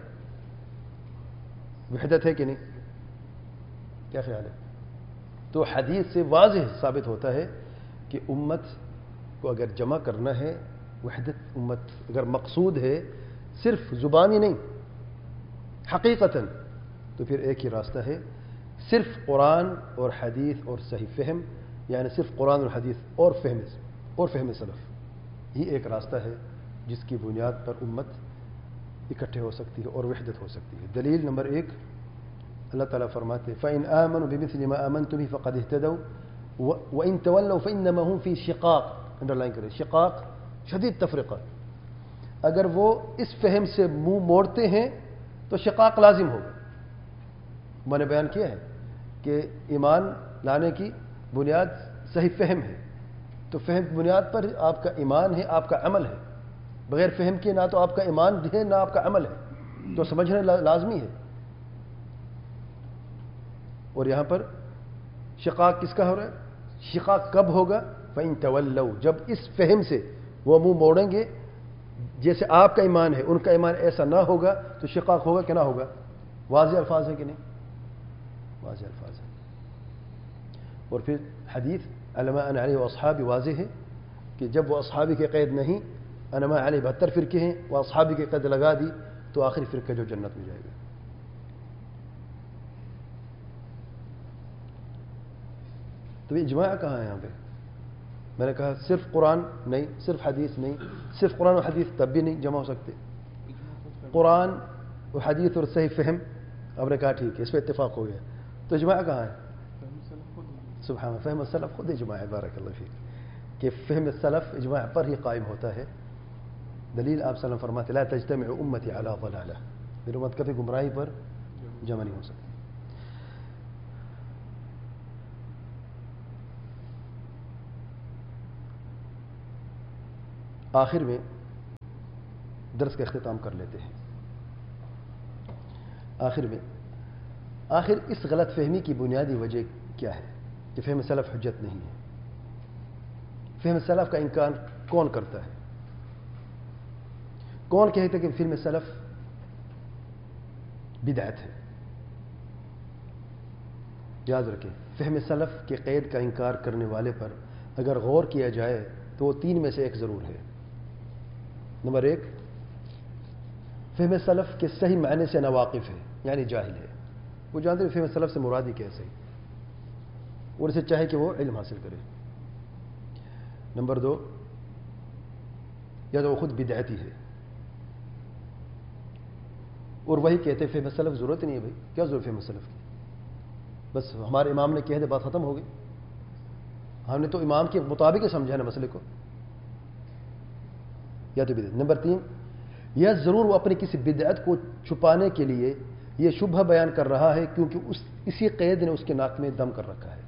وحدت ہے کہ نہیں؟ کیا خیال ہے؟ تو حدیث سے واضح ثابت ہوتا ہے کہ امت کو اگر جمع کرنا ہے, وحدت امت اگر مقصود ہے صرف زبانی نہیں حقیقتاً, تو پھر ایک ہی راستہ ہے, صرف قرآن اور حدیث اور صحیح فہم, یعنی صرف قرآن اور حدیث اور فہم اور فہم سلف, ہی ایک راستہ ہے جس کی بنیاد پر امت اکٹھے ہو سکتی ہے اور وحدت ہو سکتی ہے. دلیل نمبر ایک, اللہ تعالیٰ فرماتے ہیں فَإِنْ آمَنُوا بِمِثْلِ مَا آمَنْتُمْ بِهِ فَقَدِ اهْتَدَوْا وَإِنْ تَوَلَّوْا فَإِنَّمَا هُمْ فِي شِقَاقٍ. انڈرلائن کریں, شقاق شدید تفرقہ. اگر وہ اس فہم سے منہ موڑتے ہیں تو شقاق لازم ہوگا. میں نے بیان کیا ہے کہ ایمان لانے کی بنیاد صحیح فہم ہے, تو فہم کی بنیاد پر آپ کا ایمان ہے, آپ کا عمل ہے. بغیر فہم کے نہ تو آپ کا ایمان ہے نہ آپ کا عمل ہے, تو سمجھنا لازمی ہے. اور یہاں پر شقاق کس کا ہو رہا ہے؟ شقاق کب ہوگا؟ فَإِن تَوَلَّوْا, جب اس فہم سے وہ منہ موڑیں گے جیسے آپ کا ایمان ہے, ان کا ایمان ایسا نہ ہوگا, تو شقاق ہوگا کہ نہ ہوگا؟ واضح الفاظ ہے کہ نہیں؟ واضح الفاظ ہے. اور پھر حدیث علی ما انا علیہ واصحابی واضح ہے کہ جب وہ اصحابی کی قید نہیں, انا ما علیہ بہتر فرقے ہیں, وہ اصحابی کی قید لگا دی تو آخری فرقہ جو جنت میں جائے گا. تو یہ اجماع کہاں ہے یہاں پہ؟ میں نے کہا صرف قرآن نہیں, صرف حدیث نہیں, صرف قرآن و حدیث تب بھی نہیں جمع ہو سکتے. قرآن و حدیث اور صحیح فہم, آپ نے کہا ٹھیک ہے, اس پہ اتفاق ہو گیا, تو اجماع کہاں ہے؟ سبحان اللہ, فہم السلف خود اجماع ہے. بارک اللہ فیک, کہ فہم السلف اجماع پر ہی قائم ہوتا ہے. دلیل آپ صلی اللہ علیہ وسلم فرماتے لا تجتمع امتی علی ضلالہ, میری امت کبھی گمراہی پر جمع نہیں ہو سکتی. آخر میں درس کا اختتام کر لیتے ہیں. آخر میں آخر اس غلط فہمی کی بنیادی وجہ کیا ہے کہ فہم سلف حجت نہیں ہے؟ فہم سلف کا انکار کون کرتا ہے؟ کون کہتے کہ فہم سلف بدعت ہے؟ یاد رکھیں، فہم سلف کے قید کا انکار کرنے والے پر اگر غور کیا جائے تو وہ تین میں سے ایک ضرور ہے. نمبر ایک، فہم سلف کے صحیح معنی سے ناواقف ہے، یعنی جاہل ہے. وہ جانتے ہیں فہم سلف سے مرادی کیسے ہے اور اسے چاہے کہ وہ علم حاصل کرے. نمبر دو، یا تو وہ خود بدعتی ہے اور وہی کہتے ہیں فہم سلف ضرورت نہیں ہے. بھائی کیا ضرورت فہم سلف کی؟ بس ہمارے امام نے کہہ دے بات ختم ہو گئی. ہم نے تو امام کے مطابق ہی سمجھا نا مسئلے کو. یا تو بدعت. نمبر تین، یا ضرور وہ اپنی کسی بدعت کو چھپانے کے لیے یہ شبہ بیان کر رہا ہے کیونکہ اس اسی قید نے اس کے ناک میں دم کر رکھا ہے.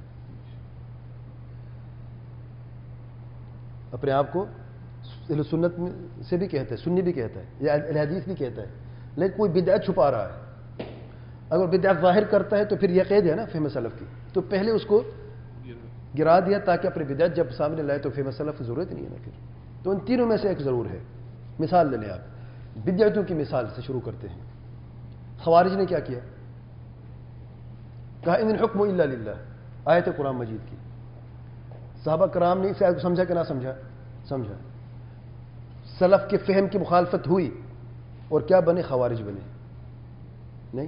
اپنے آپ کو اہل سنت سے بھی کہتا ہے، سنی بھی کہتا ہے، یا اہل حدیث بھی کہتا ہے، لیکن کوئی بدعت چھپا رہا ہے. اگر بدعت ظاہر کرتا ہے تو پھر یہ قید ہے نا فہم سلف کی، تو پہلے اس کو گرا دیا تاکہ اپنی بدعت جب سامنے لائے تو فہم سلف کی ضرورت نہیں ہے نا پھر. تو ان تینوں میں سے ایک ضرور ہے. مثال لے لیں آپ. بدعتوں کی مثال سے شروع کرتے ہیں. خوارج نے کیا کیا؟ کہا ان الحکم الا للہ، آیت قرآن مجید کی. صحابہ کرام نے اس آیت کو سمجھا کہ نہ سمجھا؟ سمجھا. سلف کے فہم کی مخالفت ہوئی اور کیا بنے؟ خوارج بنے. نہیں.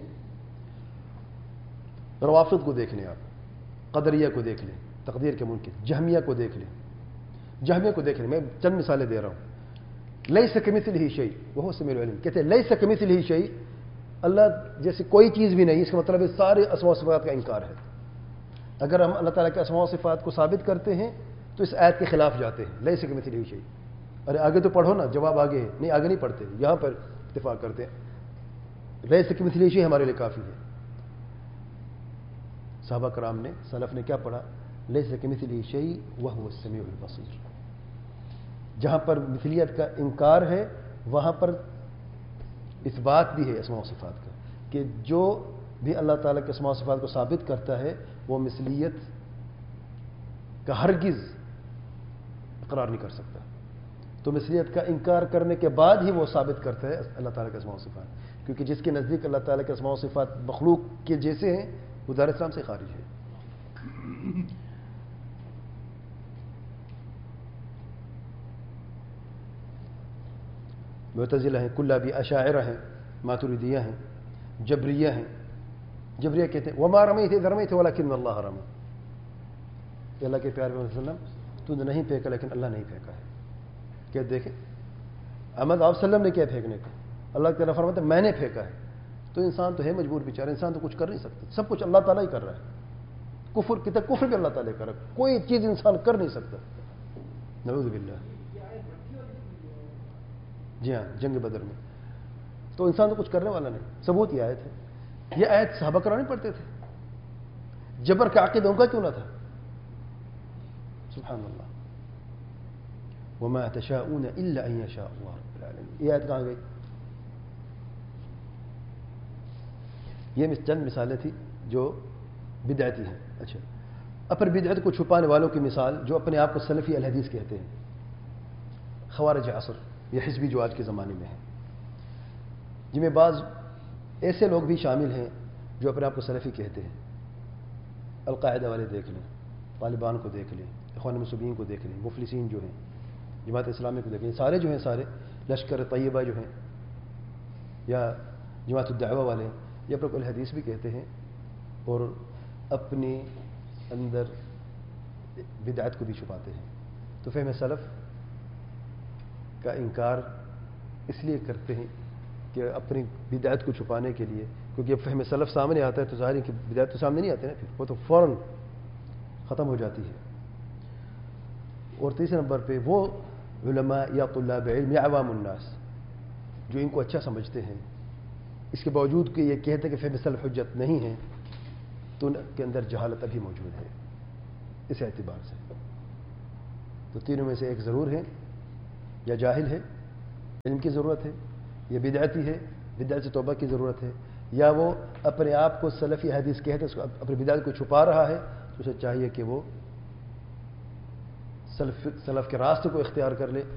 روافض کو دیکھ لیں آپ، قدریہ کو دیکھ لیں، تقدیر کے منکر، جہمیہ کو دیکھ لیں. جہمیہ کو دیکھ لیں، میں چند مثالیں دے رہا ہوں. لیس کمثلہ شیء وہو السمیع العلیم، کہتے ہیں لیس کمثلہ شیء، اللہ جیسے کوئی چیز بھی نہیں. اس کا مطلب ہے سارے اسماء و صفات کا انکار ہے. اگر ہم اللہ تعالیٰ کے اسماء و صفات کو ثابت کرتے ہیں تو اس آیت کے خلاف جاتے ہیں. لیس کمثلہ شیء. ارے آگے تو پڑھو نا، جواب آگے ہے. نہیں آگے نہیں پڑھتے، یہاں پر اتفاق کرتے ہیں. لیس کمثلہ شیء ہمارے لیے کافی ہے. صحابہ کرام نے، سلف نے کیا پڑھا؟ لیس کمثلہ شیء وہو السمیع البصیر. جہاں پر مثلیت کا انکار ہے وہاں پر اس بات بھی ہے اسماء و صفات کا کہ جو بھی اللہ تعالیٰ کے اسماء و صفات کو ثابت کرتا ہے وہ مثلیت کا ہرگز اقرار نہیں کر سکتا. تو مثلیت کا انکار کرنے کے بعد ہی وہ ثابت کرتا ہے اللہ تعالیٰ کے اسماء و صفات، کیونکہ جس کے نزدیک اللہ تعالیٰ کے اسماء و صفات مخلوق کے جیسے ہیں وہ دار اسلام سے خارج ہے. معتزلہ ہیں، کلابی، اشاعرہ ہیں، ماتریدیہ ہیں، جبریہ ہیں. جبریہ کہتے ہیں وما رمیت اذ رمیت ولکن اللہ رمی. کہ اللہ کے پیارے محمد صلی اللہ علیہ وسلم تو نے نہیں پھینکا لیکن اللہ نہیں پھینکا ہے. کہ دیکھیں احمد آپ وسلم نے کیا پھینکنے کا؟ اللہ تعالیٰ فرماتا ہے میں نے پھینکا ہے. تو انسان تو ہے مجبور بیچارہ، انسان تو کچھ کر نہیں سکتا. سب کچھ اللہ تعالیٰ ہی کر رہا ہے. کفر کتنا کفر بھی اللہ تعالیٰ کر رہا ہے، کوئی چیز انسان کر نہیں سکتا. نعوذ باللہ. جی ہاں، جنگ بدر میں تو انسان تو کچھ کرنے والا نہیں. ثبوت یہ آیت ہے. یہ آیت صحابہ کرام نہیں پڑھتے تھے. جبر کا عقیدہ ان کا کیوں نہ تھا؟ سبحان اللہ. وما تشاءون الا ان يشاء الله رب العالمین. یہ آیت کہاں گئی؟ یہ چند مثالیں تھیں جو بدعتی ہیں. اچھا، اپر بدعت کو چھپانے والوں کی مثال جو اپنے آپ کو سلفی الحدیث کہتے ہیں. خوارج عصر، یہ حزبی جو آج کے زمانے میں ہیں، جن میں بعض ایسے لوگ بھی شامل ہیں جو اپنے آپ کو سلفی کہتے ہیں. القاعدہ والے دیکھ لیں، طالبان کو دیکھ لیں، اخوان المسلمین کو دیکھ لیں، مفلسین جو ہیں، جماعت اسلامی کو دیکھ لیں. سارے جو ہیں سارے لشکر طیبہ جو ہیں یا جماعت الدعوہ والے یہ اپنے کو الحدیث بھی کہتے ہیں اور اپنی اندر بدعت کو بھی چھپاتے ہیں. تو فہم سلف کا انکار اس لیے کرتے ہیں کہ اپنی بدعت کو چھپانے کے لیے، کیونکہ اب فہم سلف سامنے آتا ہے تو ظاہر ہے کہ بدعت تو سامنے نہیں آتے نا، پھر وہ تو فوراً ختم ہو جاتی ہے. اور تیسرے نمبر پہ وہ علماء یا طلاب علم یا عوام الناس جو ان کو اچھا سمجھتے ہیں، اس کے باوجود کہ یہ کہتے ہیں کہ فہم سلف حجت نہیں ہے، تو ان کے اندر جہالت ابھی موجود ہے اس اعتبار سے. تو تینوں میں سے ایک ضرور ہے یا جاہل ہے، علم کی ضرورت ہے، یا بدعتی ہے، بدعت سے توبہ کی ضرورت ہے، یا وہ اپنے آپ کو سلفی حدیث کہتے اس کو اپنی بدعت کو چھپا رہا ہے، تو اسے چاہیے کہ وہ سلف سلف کے راستے کو اختیار کر لے